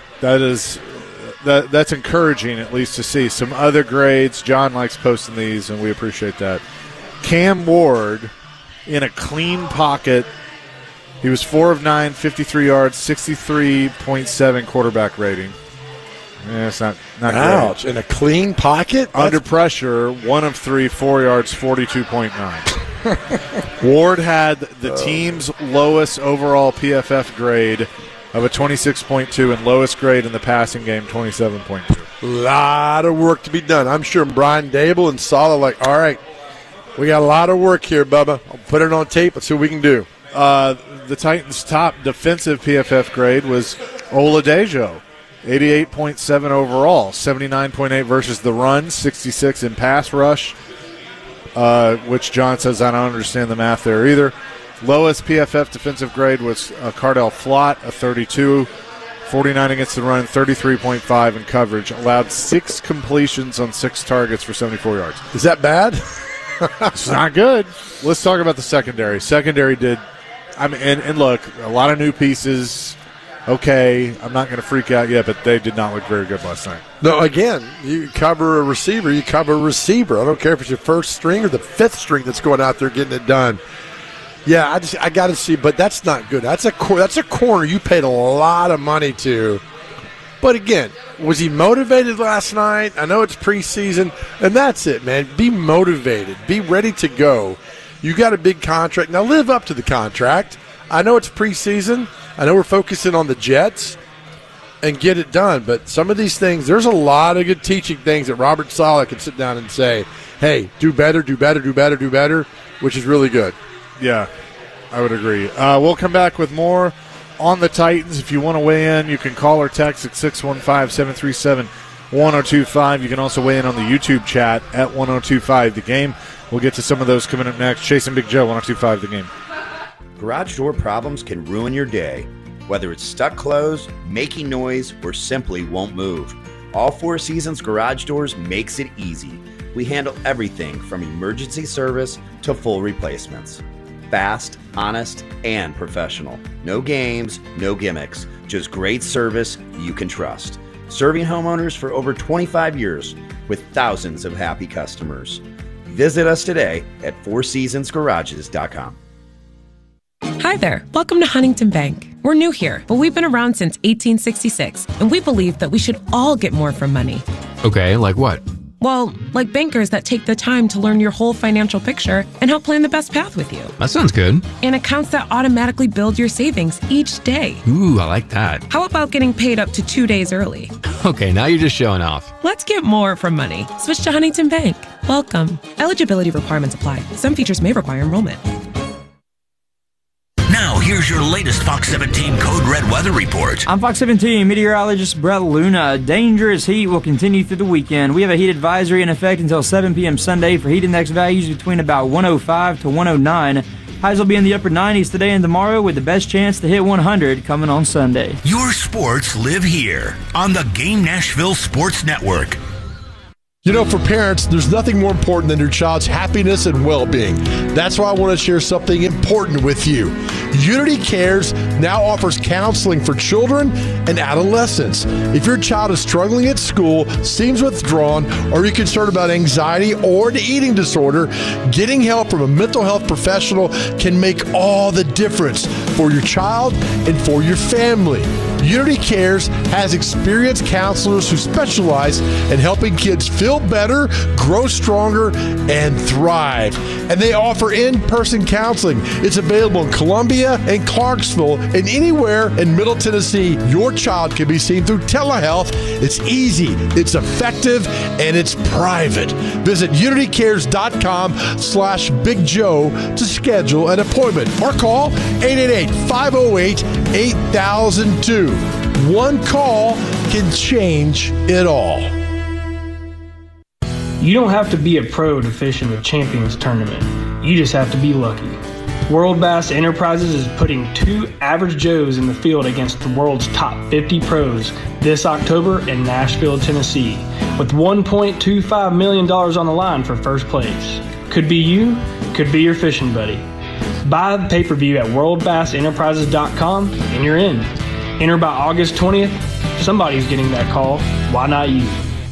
Speaker 2: that's encouraging, at least, to see. Some other grades. John likes posting these, and we appreciate that. Cam Ward in a clean pocket. He was 4 of 9, 53 yards, 63.7 quarterback rating. Yeah, it's not
Speaker 1: Ouch.
Speaker 2: great.
Speaker 1: In a clean pocket?
Speaker 2: Under pressure, 1 of 3, 4 yards, 42.9. Ward had the team's lowest overall PFF grade of a 26.2 and lowest grade in the passing game, 27.2.
Speaker 1: A lot of work to be done. I'm sure Brian Dable and Salah all right, we got a lot of work here, Bubba. I'll put it on tape. Let's see what we can do.
Speaker 2: The Titans' top defensive PFF grade was Oladejo. 88.7 overall, 79.8 versus the run, 66 in pass rush, which John says I don't understand the math there either. Lowest PFF defensive grade was Cardell Flott, a 32, 49 against the run, 33.5 in coverage. Allowed 6 completions on 6 targets for 74 yards.
Speaker 1: Is that bad?
Speaker 2: It's not good. Let's talk about the secondary. Secondary did, and look, a lot of new pieces. Okay, I'm not going to freak out yet, but they did not look very good last night.
Speaker 1: No, again, you cover a receiver, you cover a receiver. I don't care if it's your first string or the 5th string that's going out there getting it done. Yeah, I got to see, but that's not good. That's a corner you paid a lot of money to. But again, was he motivated last night? I know it's preseason, and that's it, man. Be motivated. Be ready to go. You got a big contract. Now live up to the contract. I know it's preseason. I know we're focusing on the Jets and get it done, but some of these things, there's a lot of good teaching things that Robert Saleh can sit down and say, hey, do better, do better, do better, do better, which is really good.
Speaker 2: Yeah, I would agree. We'll come back with more on the Titans. If you want to weigh in, you can call or text at 615-737-1025. You can also weigh in on the YouTube chat at 1025 The Game. We'll get to some of those coming up next. Chase and Big Joe, 1025 The Game.
Speaker 6: Garage door problems can ruin your day, whether it's stuck closed, making noise, or simply won't move. All Four Seasons Garage Doors makes it easy. We handle everything from emergency service to full replacements. Fast, honest, and professional. No games, no gimmicks, just great service you can trust. Serving homeowners for over 25 years with thousands of happy customers. Visit us today at fourseasonsgarages.com.
Speaker 7: Hi there. Welcome to Huntington Bank. We're new here, but we've been around since 1866, and we believe that we should all get more from money.
Speaker 8: Okay, like what?
Speaker 7: Well, like bankers that take the time to learn your whole financial picture and help plan the best path with you.
Speaker 8: That sounds good.
Speaker 7: And accounts that automatically build your savings each day.
Speaker 8: Ooh, I like that.
Speaker 7: How about getting paid up to 2 days early?
Speaker 8: Okay, now you're just showing off.
Speaker 7: Let's get more from money. Switch to Huntington Bank. Welcome. Eligibility requirements apply. Some features may require enrollment.
Speaker 3: Now, here's your latest Fox 17 Code Red weather report.
Speaker 9: I'm Fox 17 meteorologist Brett Luna. Dangerous heat will continue through the weekend. We have a heat advisory in effect until 7 p.m. Sunday for heat index values between about 105 to 109. Highs will be in the upper 90s today and tomorrow, with the best chance to hit 100 coming on Sunday.
Speaker 3: Your sports live here on the Game Nashville Sports Network.
Speaker 1: You know, for parents, there's nothing more important than your child's happiness and well-being. That's why I want to share something important with you. Unity Cares now offers counseling for children and adolescents. If your child is struggling at school, seems withdrawn, or you're concerned about anxiety or an eating disorder, getting help from a mental health professional can make all the difference for your child and for your family. Unity Cares has experienced counselors who specialize in helping kids feel better, grow stronger, and thrive. And they offer in-person counseling. It's available in Columbia and Clarksville, and anywhere in Middle Tennessee. Your child can be seen through telehealth. It's easy, it's effective, and it's private. Visit unitycares.com/Big Joe to schedule an appointment or call 888-508-8002. One call can change it all.
Speaker 11: You don't have to be a pro to fish in the Champions Tournament. You just have to be lucky. World Bass Enterprises is putting 2 average Joes in the field against the world's top 50 pros this October in Nashville, Tennessee, with $1.25 million on the line for first place. Could be you, could be your fishing buddy. Buy the pay-per-view at worldbassenterprises.com and you're in. Enter by August 20th. Somebody's getting that call. Why not you?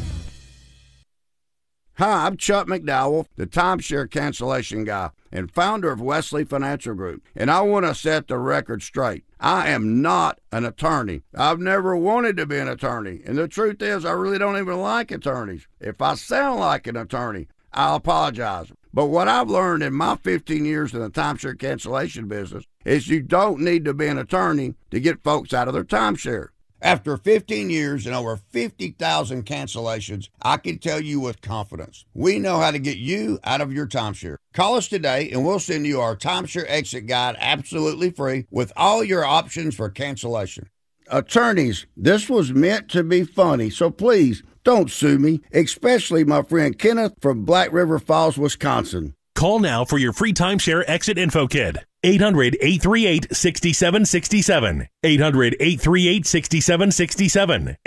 Speaker 12: Hi, I'm Chuck McDowell, the timeshare cancellation guy and founder of Wesley Financial Group, and I want to set the record straight. I am not an attorney. I've never wanted to be an attorney, and the truth is I really don't even like attorneys. If I sound like an attorney, I'll apologize. But what I've learned in my 15 years in the timeshare cancellation business is you don't need to be an attorney to get folks out of their timeshare. After 15 years and over 50,000 cancellations, I can tell you with confidence, we know how to get you out of your timeshare. Call us today and we'll send you our timeshare exit guide absolutely free with all your options for cancellation. Attorneys, this was meant to be funny, so please don't sue me, especially my friend Kenneth from Black River Falls, Wisconsin.
Speaker 13: Call now for your free timeshare exit info kit. 800-838-6767. 800-838-6767.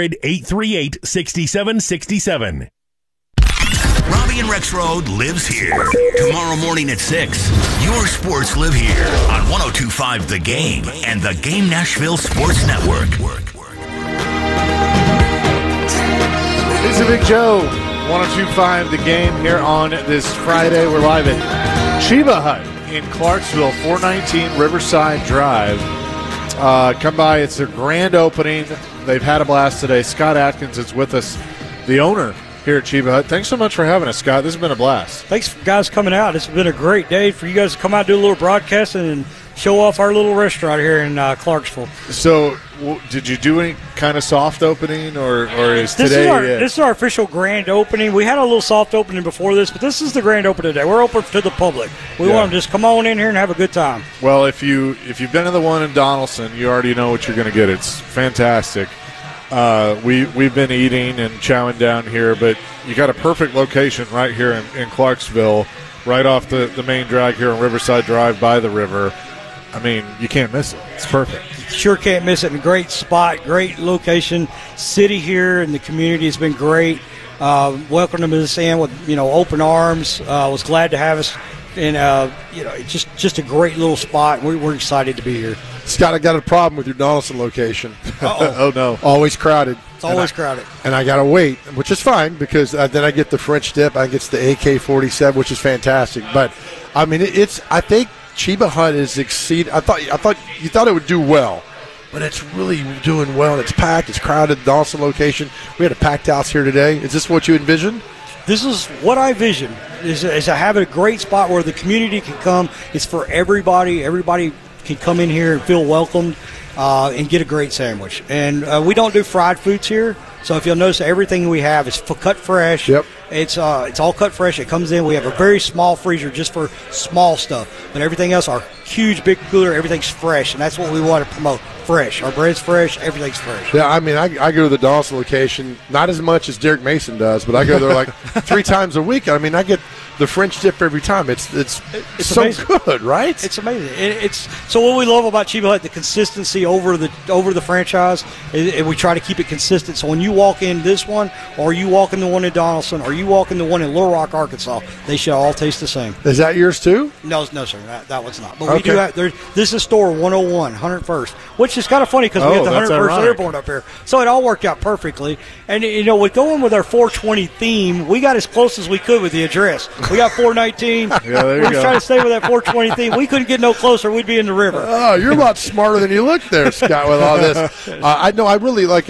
Speaker 13: 800-838-6767.
Speaker 3: Robbie and Rex Road lives here. Tomorrow morning at 6. Your sports live here on 102.5 The Game and the Game Nashville Sports Network.
Speaker 2: It's a Big Joe. 102.5 The Game here on this Friday. We're live at Chiba Hut in Clarksville, 419 Riverside Drive. Come by. It's their grand opening. They've had a blast today. Scott Atkins is with us, the owner here at Chiba Hut. Thanks so much for having us, Scott. This has been a blast.
Speaker 26: Thanks, guys, coming out. It's been a great day for you guys to come out, do a little broadcasting, and show off our little restaurant here in Clarksville.
Speaker 2: So, did you do any kind of soft opening, or is today?
Speaker 26: This is our official grand opening. We had a little soft opening before this, but this is the grand opening today. We're open to the public. We want them to just come on in here and have a good time.
Speaker 2: Well, if you've been to the one in Donaldson, you already know what you're going to get. It's fantastic. We've been eating and chowing down here, but you got a perfect location right here in Clarksville, right off the main drag here on Riverside Drive by the river. I mean, you can't miss it. It's perfect.
Speaker 26: Sure can't miss it. A great spot, great location. City here and the community has been great. Welcomed them to this end with open arms. Was glad to have us, and just a great little spot. We're excited to be here.
Speaker 1: Scott, I got a problem with your Donaldson location.
Speaker 2: Oh no,
Speaker 1: always crowded.
Speaker 26: It's always crowded,
Speaker 1: and I gotta wait, which is fine because then I get the French dip. I get the AK-47, which is fantastic. But I mean, I think Chiba Hut is exceed. I thought you thought it would do well, but it's really doing well. It's packed. It's crowded. The Donaldson location. We had a packed house here today. Is this what you envisioned?
Speaker 26: This is what I envisioned. Is to have a great spot where the community can come. It's for everybody. Everybody can come in here and feel welcomed and get a great sandwich. And we don't do fried foods here. So if you'll notice, everything we have is cut fresh.
Speaker 1: Yep.
Speaker 26: It's all cut fresh. It comes in. We have a very small freezer just for small stuff, but everything else, our huge big cooler, everything's fresh, and that's what we want to promote. Fresh. Our bread's fresh. Everything's fresh.
Speaker 1: Yeah, I mean, I go to the Dawson location, not as much as Derek Mason does, but I go there like 3 times a week. I mean, I get the French dip every time. It's so
Speaker 26: amazing.
Speaker 1: good, right?
Speaker 26: It's amazing. It's so what we love about Chiba Hut, the consistency over the franchise, and we try to keep it consistent. So when you walk in this one, or you walk in the one in Donaldson, or you walk in the one in Little Rock, Arkansas, they should all taste the same.
Speaker 1: Is that yours too?
Speaker 26: No, sir, that one's not. But we do have. This is store 101, 101st, which is kind of funny because we have the 101st Airborne up here. So it all worked out perfectly. And with going with our 420 theme, we got as close as we could with the address. We got 419.
Speaker 2: There
Speaker 26: we were trying to stay with that 420 theme. We couldn't get no closer. We'd be in the river.
Speaker 1: Oh, you're a lot smarter than you look there, Scott, with all this. I know. I really like.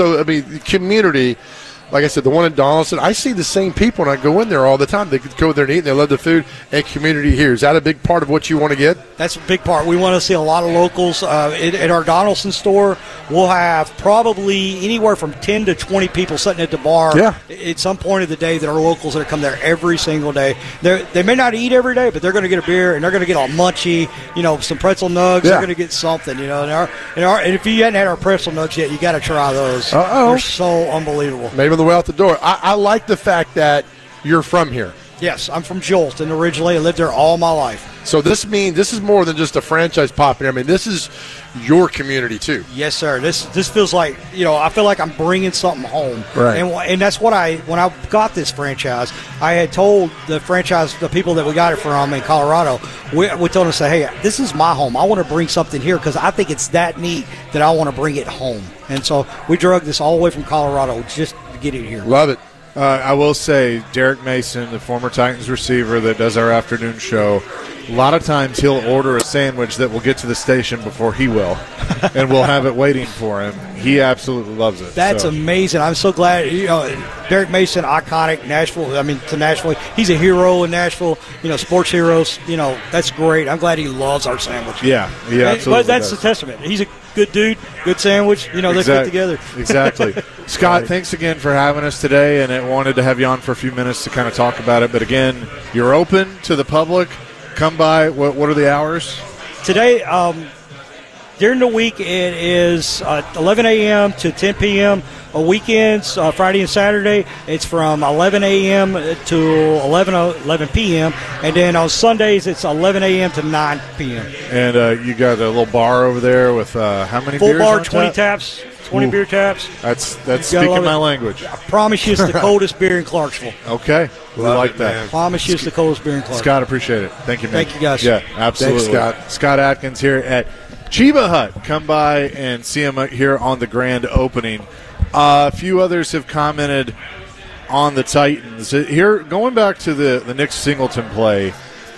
Speaker 1: The community. Like I said, the one in Donaldson, I see the same people when I go in there all the time. They go there and eat, and they love the food and community here. Is that a big part of what you want to get?
Speaker 26: That's a big part. We want to see a lot of locals. At our Donaldson store, we'll have probably anywhere from 10 to 20 people sitting at the bar at some point of the day that are locals that come there every single day. They may not eat every day, but they're going to get a beer, and they're going to get a munchie, some pretzel nugs. They're going to get something, And if you hadn't had our pretzel nugs yet, you got to try those. They're so unbelievable.
Speaker 1: Maybe on the way out the door. I like the fact that you're from here.
Speaker 26: Yes, I'm from Jolston originally. I lived there all my life.
Speaker 1: So this means this is more than just a franchise popping. I mean, this is your community too.
Speaker 26: Yes, sir. This feels like I feel like I'm bringing something home.
Speaker 1: Right.
Speaker 26: And that's what when I got this franchise, I had told the people that we got it from in Colorado. We told them to say, hey, this is my home. I want to bring something here because I think it's that neat that I want to bring it home. And so we drug this all the way from Colorado just to get it here.
Speaker 1: Love it.
Speaker 2: I will say, Derek Mason, the former Titans receiver that does our afternoon show, a lot of times he'll order a sandwich that will get to the station before he will, and we'll have it waiting for him. He absolutely loves it.
Speaker 26: That's amazing. I'm so glad. Derek Mason, iconic Nashville. To Nashville, he's a hero in Nashville. Sports heroes. That's great. I'm glad he loves our sandwich.
Speaker 2: Yeah, absolutely.
Speaker 26: But that's the testament. He's a good dude, good sandwich. They fit together.
Speaker 2: Exactly. Scott, thanks again for having us today, and I wanted to have you on for a few minutes to kind of talk about it. But again, you're open to the public. Come by. What are the hours?
Speaker 26: Today, during the week, it is 11 a.m. to 10 p.m. Weekends, Friday and Saturday, it's from 11 a.m. to 11 p.m. And then on Sundays, it's 11 a.m. to 9 p.m.
Speaker 2: And you got a little bar over there with how many
Speaker 26: full
Speaker 2: beers
Speaker 26: bar,
Speaker 2: on
Speaker 26: 20
Speaker 2: tap?
Speaker 26: taps. 20 beer taps.
Speaker 2: That's speaking my language.
Speaker 26: I promise you it's the coldest beer in Clarksville.
Speaker 2: Okay. We like that.
Speaker 26: I promise you it's the coldest beer in Clarksville.
Speaker 2: Scott, appreciate it. Thank you, man.
Speaker 26: Thank you, guys.
Speaker 2: Yeah, absolutely.
Speaker 1: Thanks, Scott.
Speaker 2: Scott Atkins here at Chiba Hut. Come by and see him here on the grand opening. A few others have commented on the Titans. Here, going back to the Nick Singleton play,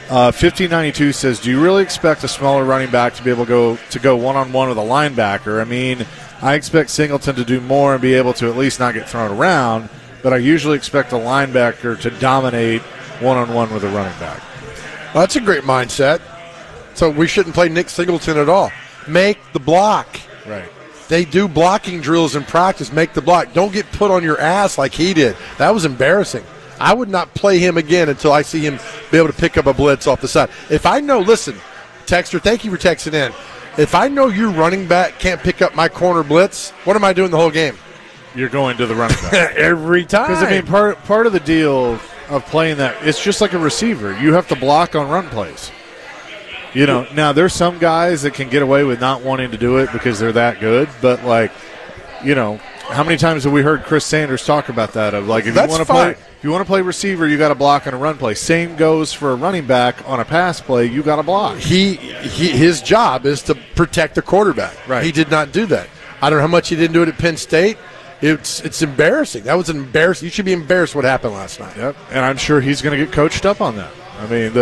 Speaker 2: 1592 says, do you really expect a smaller running back to be able to go one-on-one with a linebacker? I mean, I expect Singleton to do more and be able to at least not get thrown around, but I usually expect a linebacker to dominate one-on-one with a running back.
Speaker 1: Well, that's a great mindset. So we shouldn't play Nick Singleton at all. Make the block.
Speaker 2: Right.
Speaker 1: They do blocking drills in practice. Make the block. Don't get put on your ass like he did. That was embarrassing. I would not play him again until I see him be able to pick up a blitz off the side. If I know, listen, Texter, thank you for texting in. If I know your running back can't pick up my corner blitz, what am I doing the whole game?
Speaker 2: You're going to the running back.
Speaker 1: Every time.
Speaker 2: Because, part of the deal of playing that, it's just like a receiver. You have to block on run plays. Now there's some guys that can get away with not wanting to do it because they're that good, but how many times have we heard Chris Sanders talk about that? Of like, if you want to play receiver, you got to block on a run play. Same goes for a running back on a pass play. You got to block.
Speaker 1: His job is to protect the quarterback.
Speaker 2: Right.
Speaker 1: He did not do that. I don't know how much he didn't do it at Penn State. It's embarrassing. That was embarrassing. You should be embarrassed what happened last night.
Speaker 2: Yep. And I'm sure he's going to get coached up on that. I mean,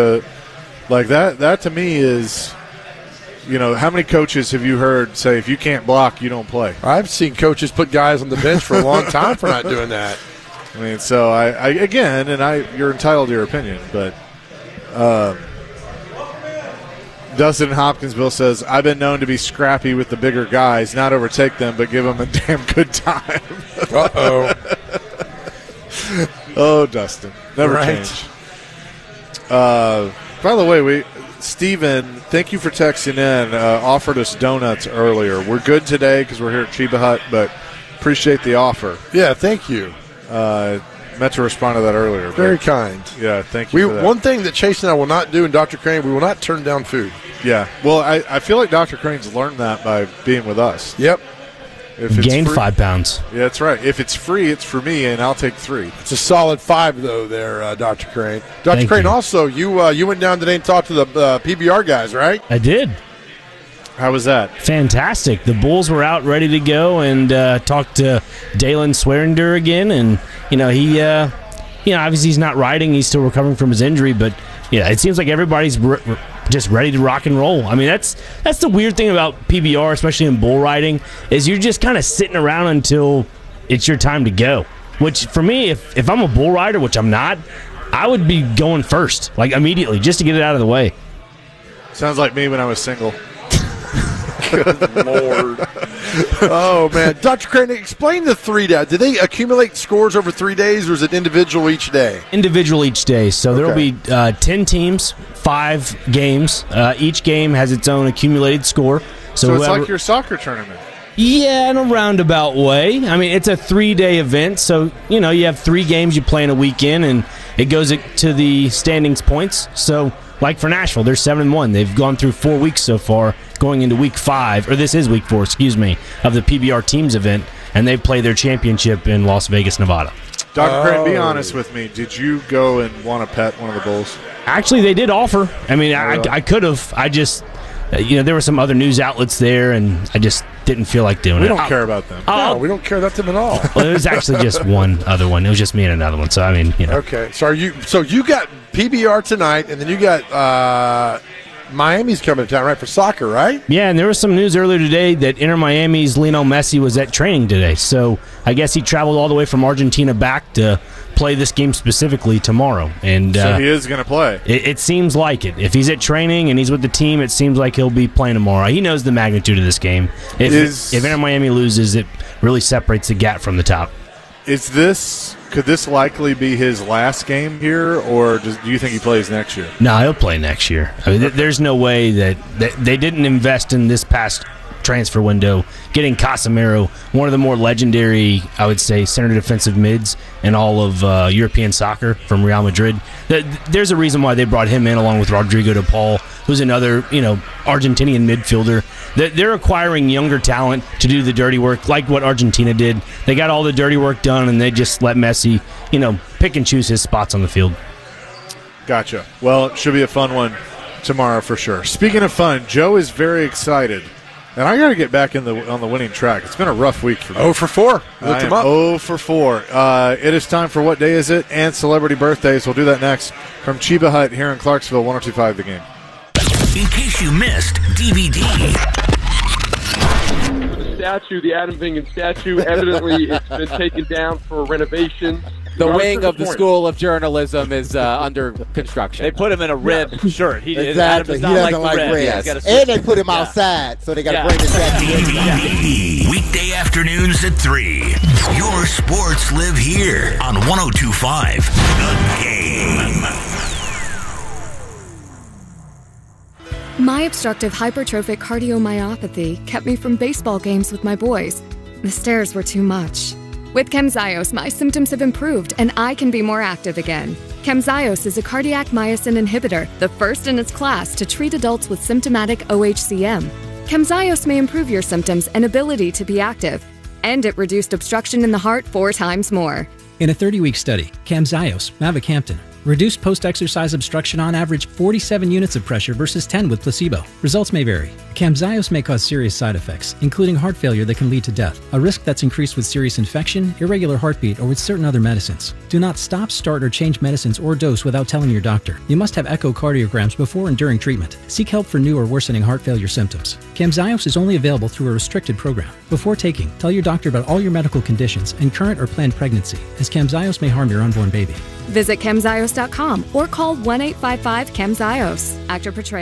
Speaker 2: that to me is, how many coaches have you heard say if you can't block, you don't play?
Speaker 1: I've seen coaches put guys on the bench for a long time for not doing that.
Speaker 2: I mean, so you're entitled to your opinion, but Dustin Hopkinsville says, I've been known to be scrappy with the bigger guys, not overtake them, but give them a damn good time.
Speaker 1: Uh-oh.
Speaker 2: Oh, Dustin. Never change. By the way, Steven, thank you for texting in. Offered us donuts earlier. We're good today because we're here at Chiba Hut, but appreciate the offer.
Speaker 1: Yeah, thank you.
Speaker 2: Meant to respond to that earlier.
Speaker 1: Very kind.
Speaker 2: Yeah, thank you for that.
Speaker 1: One thing that Chase and I will not do, and Dr. Crane, we will not turn down food.
Speaker 2: Yeah. Well, I feel like Dr. Crane's learned that by being with us.
Speaker 1: Yep.
Speaker 2: If it's
Speaker 5: Gained
Speaker 2: free,
Speaker 5: 5 pounds.
Speaker 2: Yeah, that's right. If it's free, it's for me, and I'll take 3.
Speaker 1: It's a solid 5, though, there, Dr. Crane. Dr.
Speaker 5: Thank
Speaker 1: Crane,
Speaker 5: you.
Speaker 1: also, you went down today and talked to the PBR guys, right?
Speaker 5: I did.
Speaker 2: How was that?
Speaker 5: Fantastic. The Bulls were out ready to go, and talked to Dalen Swearinger again, and he obviously he's not riding. He's still recovering from his injury, but it seems like everybody's just ready to rock and roll. I mean, that's the weird thing about PBR, especially in bull riding, is you're just kind of sitting around until it's your time to go. Which, for me, if I'm a bull rider, which I'm not, I would be going first, like immediately, just to get it out of the way.
Speaker 2: Sounds like me when I was single.
Speaker 1: Good Lord. Oh, man. Dr. Crane, explain the 3-day. Do they accumulate scores over 3 days, or is it individual each day?
Speaker 5: Individual each day. So there will be 10 teams, 5 games. Each game has its own accumulated score.
Speaker 2: So it's like your soccer tournament.
Speaker 5: Yeah, in a roundabout way. I mean, it's a 3-day event, so, you have 3 games you play in a weekend, and it goes to the standings points. So, like for Nashville, they're 7-1. They've gone through 4 weeks so far, going into week 5, or this is week 4, of the PBR teams event, and they've played their championship in Las Vegas, Nevada.
Speaker 2: Dr. Crane, be honest with me. Did you go and want to pet one of the bulls?
Speaker 5: Actually, they did offer. I mean, I could have. I just, there were some other news outlets there, and I just didn't feel like doing it.
Speaker 2: We don't care about them.
Speaker 1: No, we don't care about them at all.
Speaker 5: Well, it was actually just one other one. It was just me and another one. So, I mean,
Speaker 1: Okay. So you got PBR tonight, and then you got Miami's coming to town, right, for soccer, right?
Speaker 5: Yeah, and there was some news earlier today that Inter Miami's Lionel Messi was at training today. So I guess he traveled all the way from Argentina back to play this game specifically tomorrow. And
Speaker 2: so he is going to play.
Speaker 5: It seems like it. If he's at training and he's with the team, it seems like he'll be playing tomorrow. He knows the magnitude of this game. If Inter Miami loses, it really separates the gap from the top.
Speaker 2: Could this likely be his last game here, or do you think he plays next year?
Speaker 5: No, he'll play next year. I mean, there's no way that they didn't invest in this past transfer window, getting Casemiro, one of the more legendary, I would say, center defensive mids in all of European soccer from Real Madrid. There's a reason why they brought him in along with Rodrigo de Paul, who's another, Argentinian midfielder. They're acquiring younger talent to do the dirty work, like what Argentina did. They got all the dirty work done, and they just let Messi, pick and choose his spots on the field.
Speaker 2: Gotcha. Well, it should be a fun one tomorrow for sure. Speaking of fun, Joe is very excited. And I got to get back on the winning track. It's been a rough week for me.
Speaker 1: 0 for 4. Lift
Speaker 2: him
Speaker 1: up.
Speaker 2: 0 for 4. It is time for What Day Is It? And celebrity birthdays. We'll do that next from Chiba Hut here in Clarksville, 102.5 The Game.
Speaker 3: In case you missed DVD.
Speaker 8: The Adam Vingan statue, evidently it's been taken down for renovation.
Speaker 10: The wing of the School of Journalism is under construction.
Speaker 14: They put him in a red shirt.
Speaker 15: Exactly.
Speaker 14: Adam does not like red.
Speaker 15: And they put him outside, so they got to bring his back in.
Speaker 3: Weekday afternoons at 3. Your sports live here on 102.5 The Game.
Speaker 16: My obstructive hypertrophic cardiomyopathy kept me from baseball games with my boys. The stairs were too much. With Camzyos, my symptoms have improved and I can be more active again. Camzyos is a cardiac myosin inhibitor, the first in its class to treat adults with symptomatic OHCM. Camzyos may improve your symptoms and ability to be active, and it reduced obstruction in the heart 4 times more.
Speaker 17: In a 30-week study, Camzyos, mavacamten, reduced post-exercise obstruction on average 47 units of pressure versus 10 with placebo. Results may vary. Camzyos may cause serious side effects, including heart failure that can lead to death, a risk that's increased with serious infection, irregular heartbeat, or with certain other medicines. Do not stop, start, or change medicines or dose without telling your doctor. You must have echocardiograms before and during treatment. Seek help for new or worsening heart failure symptoms. Camzyos is only available through a restricted program. Before taking, tell your doctor about all your medical conditions and current or planned pregnancy, as Camzyos may harm your unborn baby.
Speaker 16: Visit Camzyos.com or call 1-855-CAMZYOS. Actor Portrayal.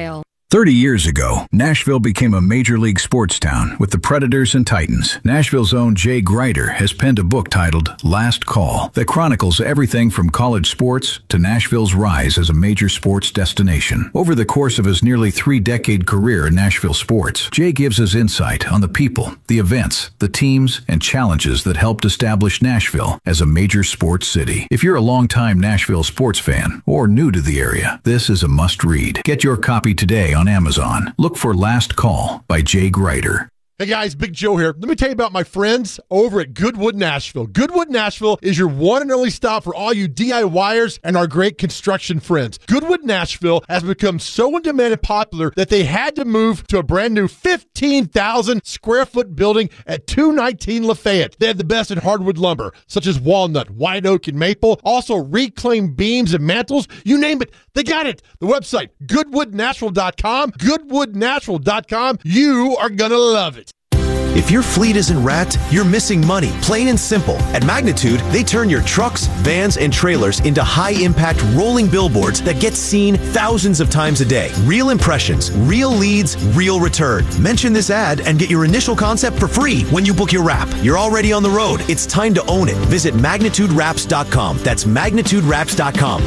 Speaker 18: 30 years ago, Nashville became a major league sports town with the Predators and Titans. Nashville's own Jay Greider has penned a book titled Last Call that chronicles everything from college sports to Nashville's rise as a major sports destination. Over the course of his nearly 3-decade career in Nashville sports, Jay gives us insight on the people, the events, the teams, and challenges that helped establish Nashville as a major sports city. If you're a longtime Nashville sports fan or new to the area, this is a must-read. Get your copy today on Amazon. Look for Last Call by Jay Greider.
Speaker 1: Hey guys, Big Joe here. Let me tell you about my friends over at Goodwood Nashville. Goodwood Nashville is your one and only stop for all you DIYers and our great construction friends. Goodwood Nashville has become so in demand and popular that they had to move to a brand new 15,000 square foot building at 219 Lafayette. They have the best in hardwood lumber, such as walnut, white oak, and maple. Also reclaimed beams and mantles. You name it, they got it. The website, goodwoodnatural.com. Goodwoodnatural.com. You are going to love it.
Speaker 19: If your fleet isn't wrapped, you're missing money, plain and simple. At Magnitude, they turn your trucks, vans, and trailers into high-impact rolling billboards that get seen thousands of times a day. Real impressions, real leads, real return. Mention this ad and get your initial concept for free when you book your wrap. You're already on the road. It's time to own it. Visit MagnitudeWraps.com. That's MagnitudeWraps.com.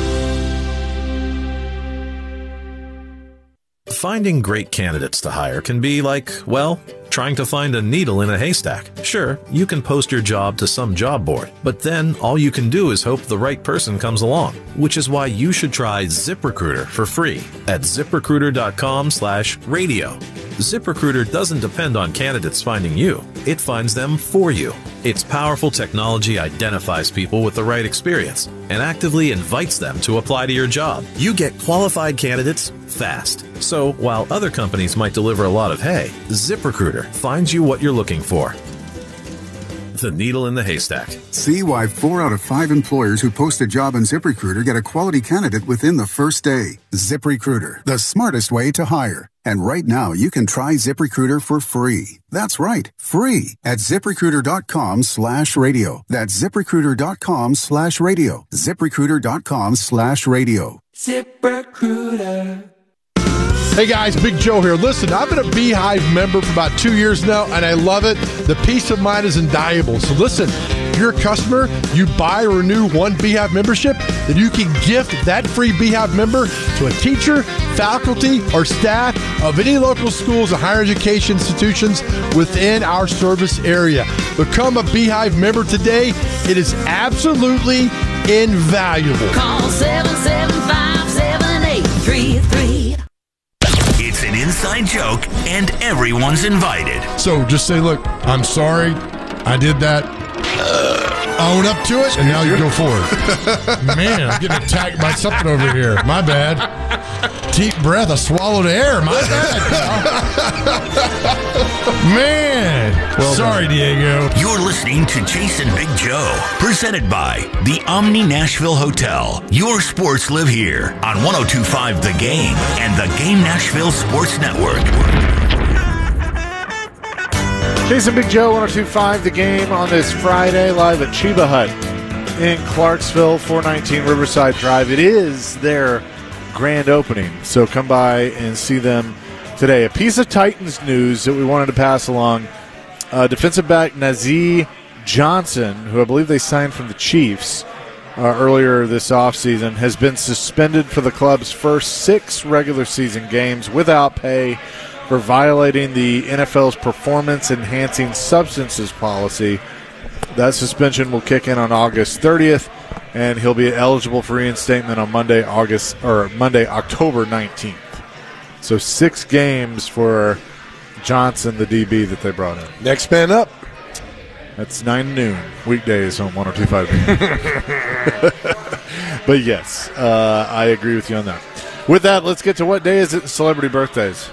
Speaker 20: Finding great candidates to hire can be like, well, trying to find a needle in a haystack. Sure, you can post your job to some job board, but then all you can do is hope the right person comes along, which is why you should try ZipRecruiter for free at ZipRecruiter.com/radio. ZipRecruiter doesn't depend on candidates finding you. It finds them for you. Its powerful technology identifies people with the right experience and actively invites them to apply to your job. You get qualified candidates fast. So while other companies might deliver a lot of hay, ZipRecruiter finds you what you're looking for. The needle in the haystack.
Speaker 21: See why 4 out of 5 employers who post a job on ZipRecruiter get a quality candidate within the first day. ZipRecruiter, the smartest way to hire. And right now, you can try ZipRecruiter for free. That's right, free at ZipRecruiter.com/radio. That's ZipRecruiter.com/radio. ZipRecruiter.com/radio.
Speaker 1: ZipRecruiter. Hey guys, Big Joe here. Listen, I've been a Beehive member for about 2 years now, and I love it. The peace of mind is invaluable. So listen, if you're a customer, you buy or renew one Beehive membership, then you can gift that free Beehive member to a teacher, faculty, or staff of any local schools or higher education institutions within our service area. Become a Beehive member today. It is absolutely invaluable.
Speaker 22: Call 775-7833.
Speaker 3: It's an inside joke, and everyone's invited.
Speaker 1: So just say, look, I'm sorry, I did that. Own up to it, and now you go forward. Man, I'm getting attacked by something over here. My bad. Deep breath, I swallowed air. My bad. Man. Well, sorry, Diego.
Speaker 3: You're listening to Jason Big Joe, presented by the Omni Nashville Hotel. Your sports live here on 102.5 The Game and the Game Nashville Sports Network.
Speaker 2: Jason Big Joe, 102.5 The Game on this Friday, live at Chiba Hut in Clarksville, 419 Riverside Drive. It is their grand opening, so come by and see them today. A piece of Titans news that we wanted to pass along. Defensive back Nazeeh Johnson, who I believe they signed from the Chiefs earlier this offseason, has been suspended for the club's first 6 regular season games without pay for violating the NFL's performance-enhancing substances policy. That suspension will kick in on August 30th, and he'll be eligible for reinstatement on Monday, October 19th. So 6 games for Johnson, the DB that they brought in.
Speaker 1: Next man up.
Speaker 2: That's 9 noon, weekdays on 102.5. But yes, I agree with you on that. With that, let's get to what day is it in celebrity birthdays.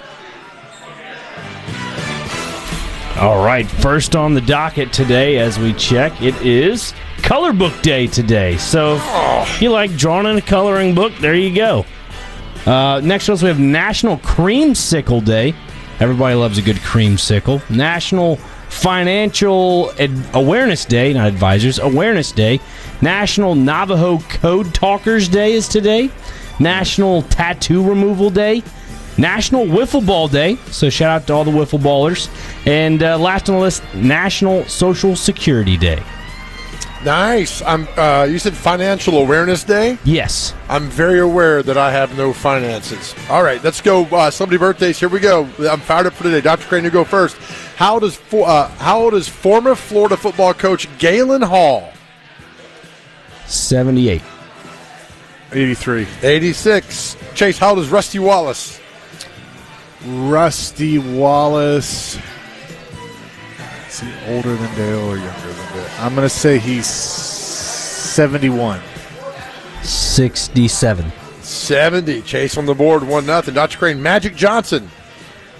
Speaker 5: All right, first on the docket today as we check, it is Color Book Day today. So if you like drawing in a coloring book, there you go. Next to us, we have National Creamsicle Day. Everybody loves a good creamsicle. National Financial Awareness Day, not Advisors, Awareness Day. National Navajo Code Talkers Day is today. National Tattoo Removal Day. National Wiffle Ball Day, so shout out to all the wiffle ballers. And last on the list, National Social Security Day.
Speaker 1: Nice. You said Financial Awareness Day?
Speaker 5: Yes.
Speaker 1: I'm very aware that I have no finances. All right, let's go. Celebrity birthdays. Here we go. I'm fired up for today. Dr. Crane, you go first. How old is former Florida football coach Galen Hall?
Speaker 5: 78.
Speaker 2: 83.
Speaker 1: 86. Chase, how old is Rusty Wallace?
Speaker 2: Rusty Wallace. Is he older than Dale or younger than Dale? I'm going to say he's 71.
Speaker 5: 67.
Speaker 1: 70. Chase on the board, 1-0. Dr. Crane, Magic Johnson.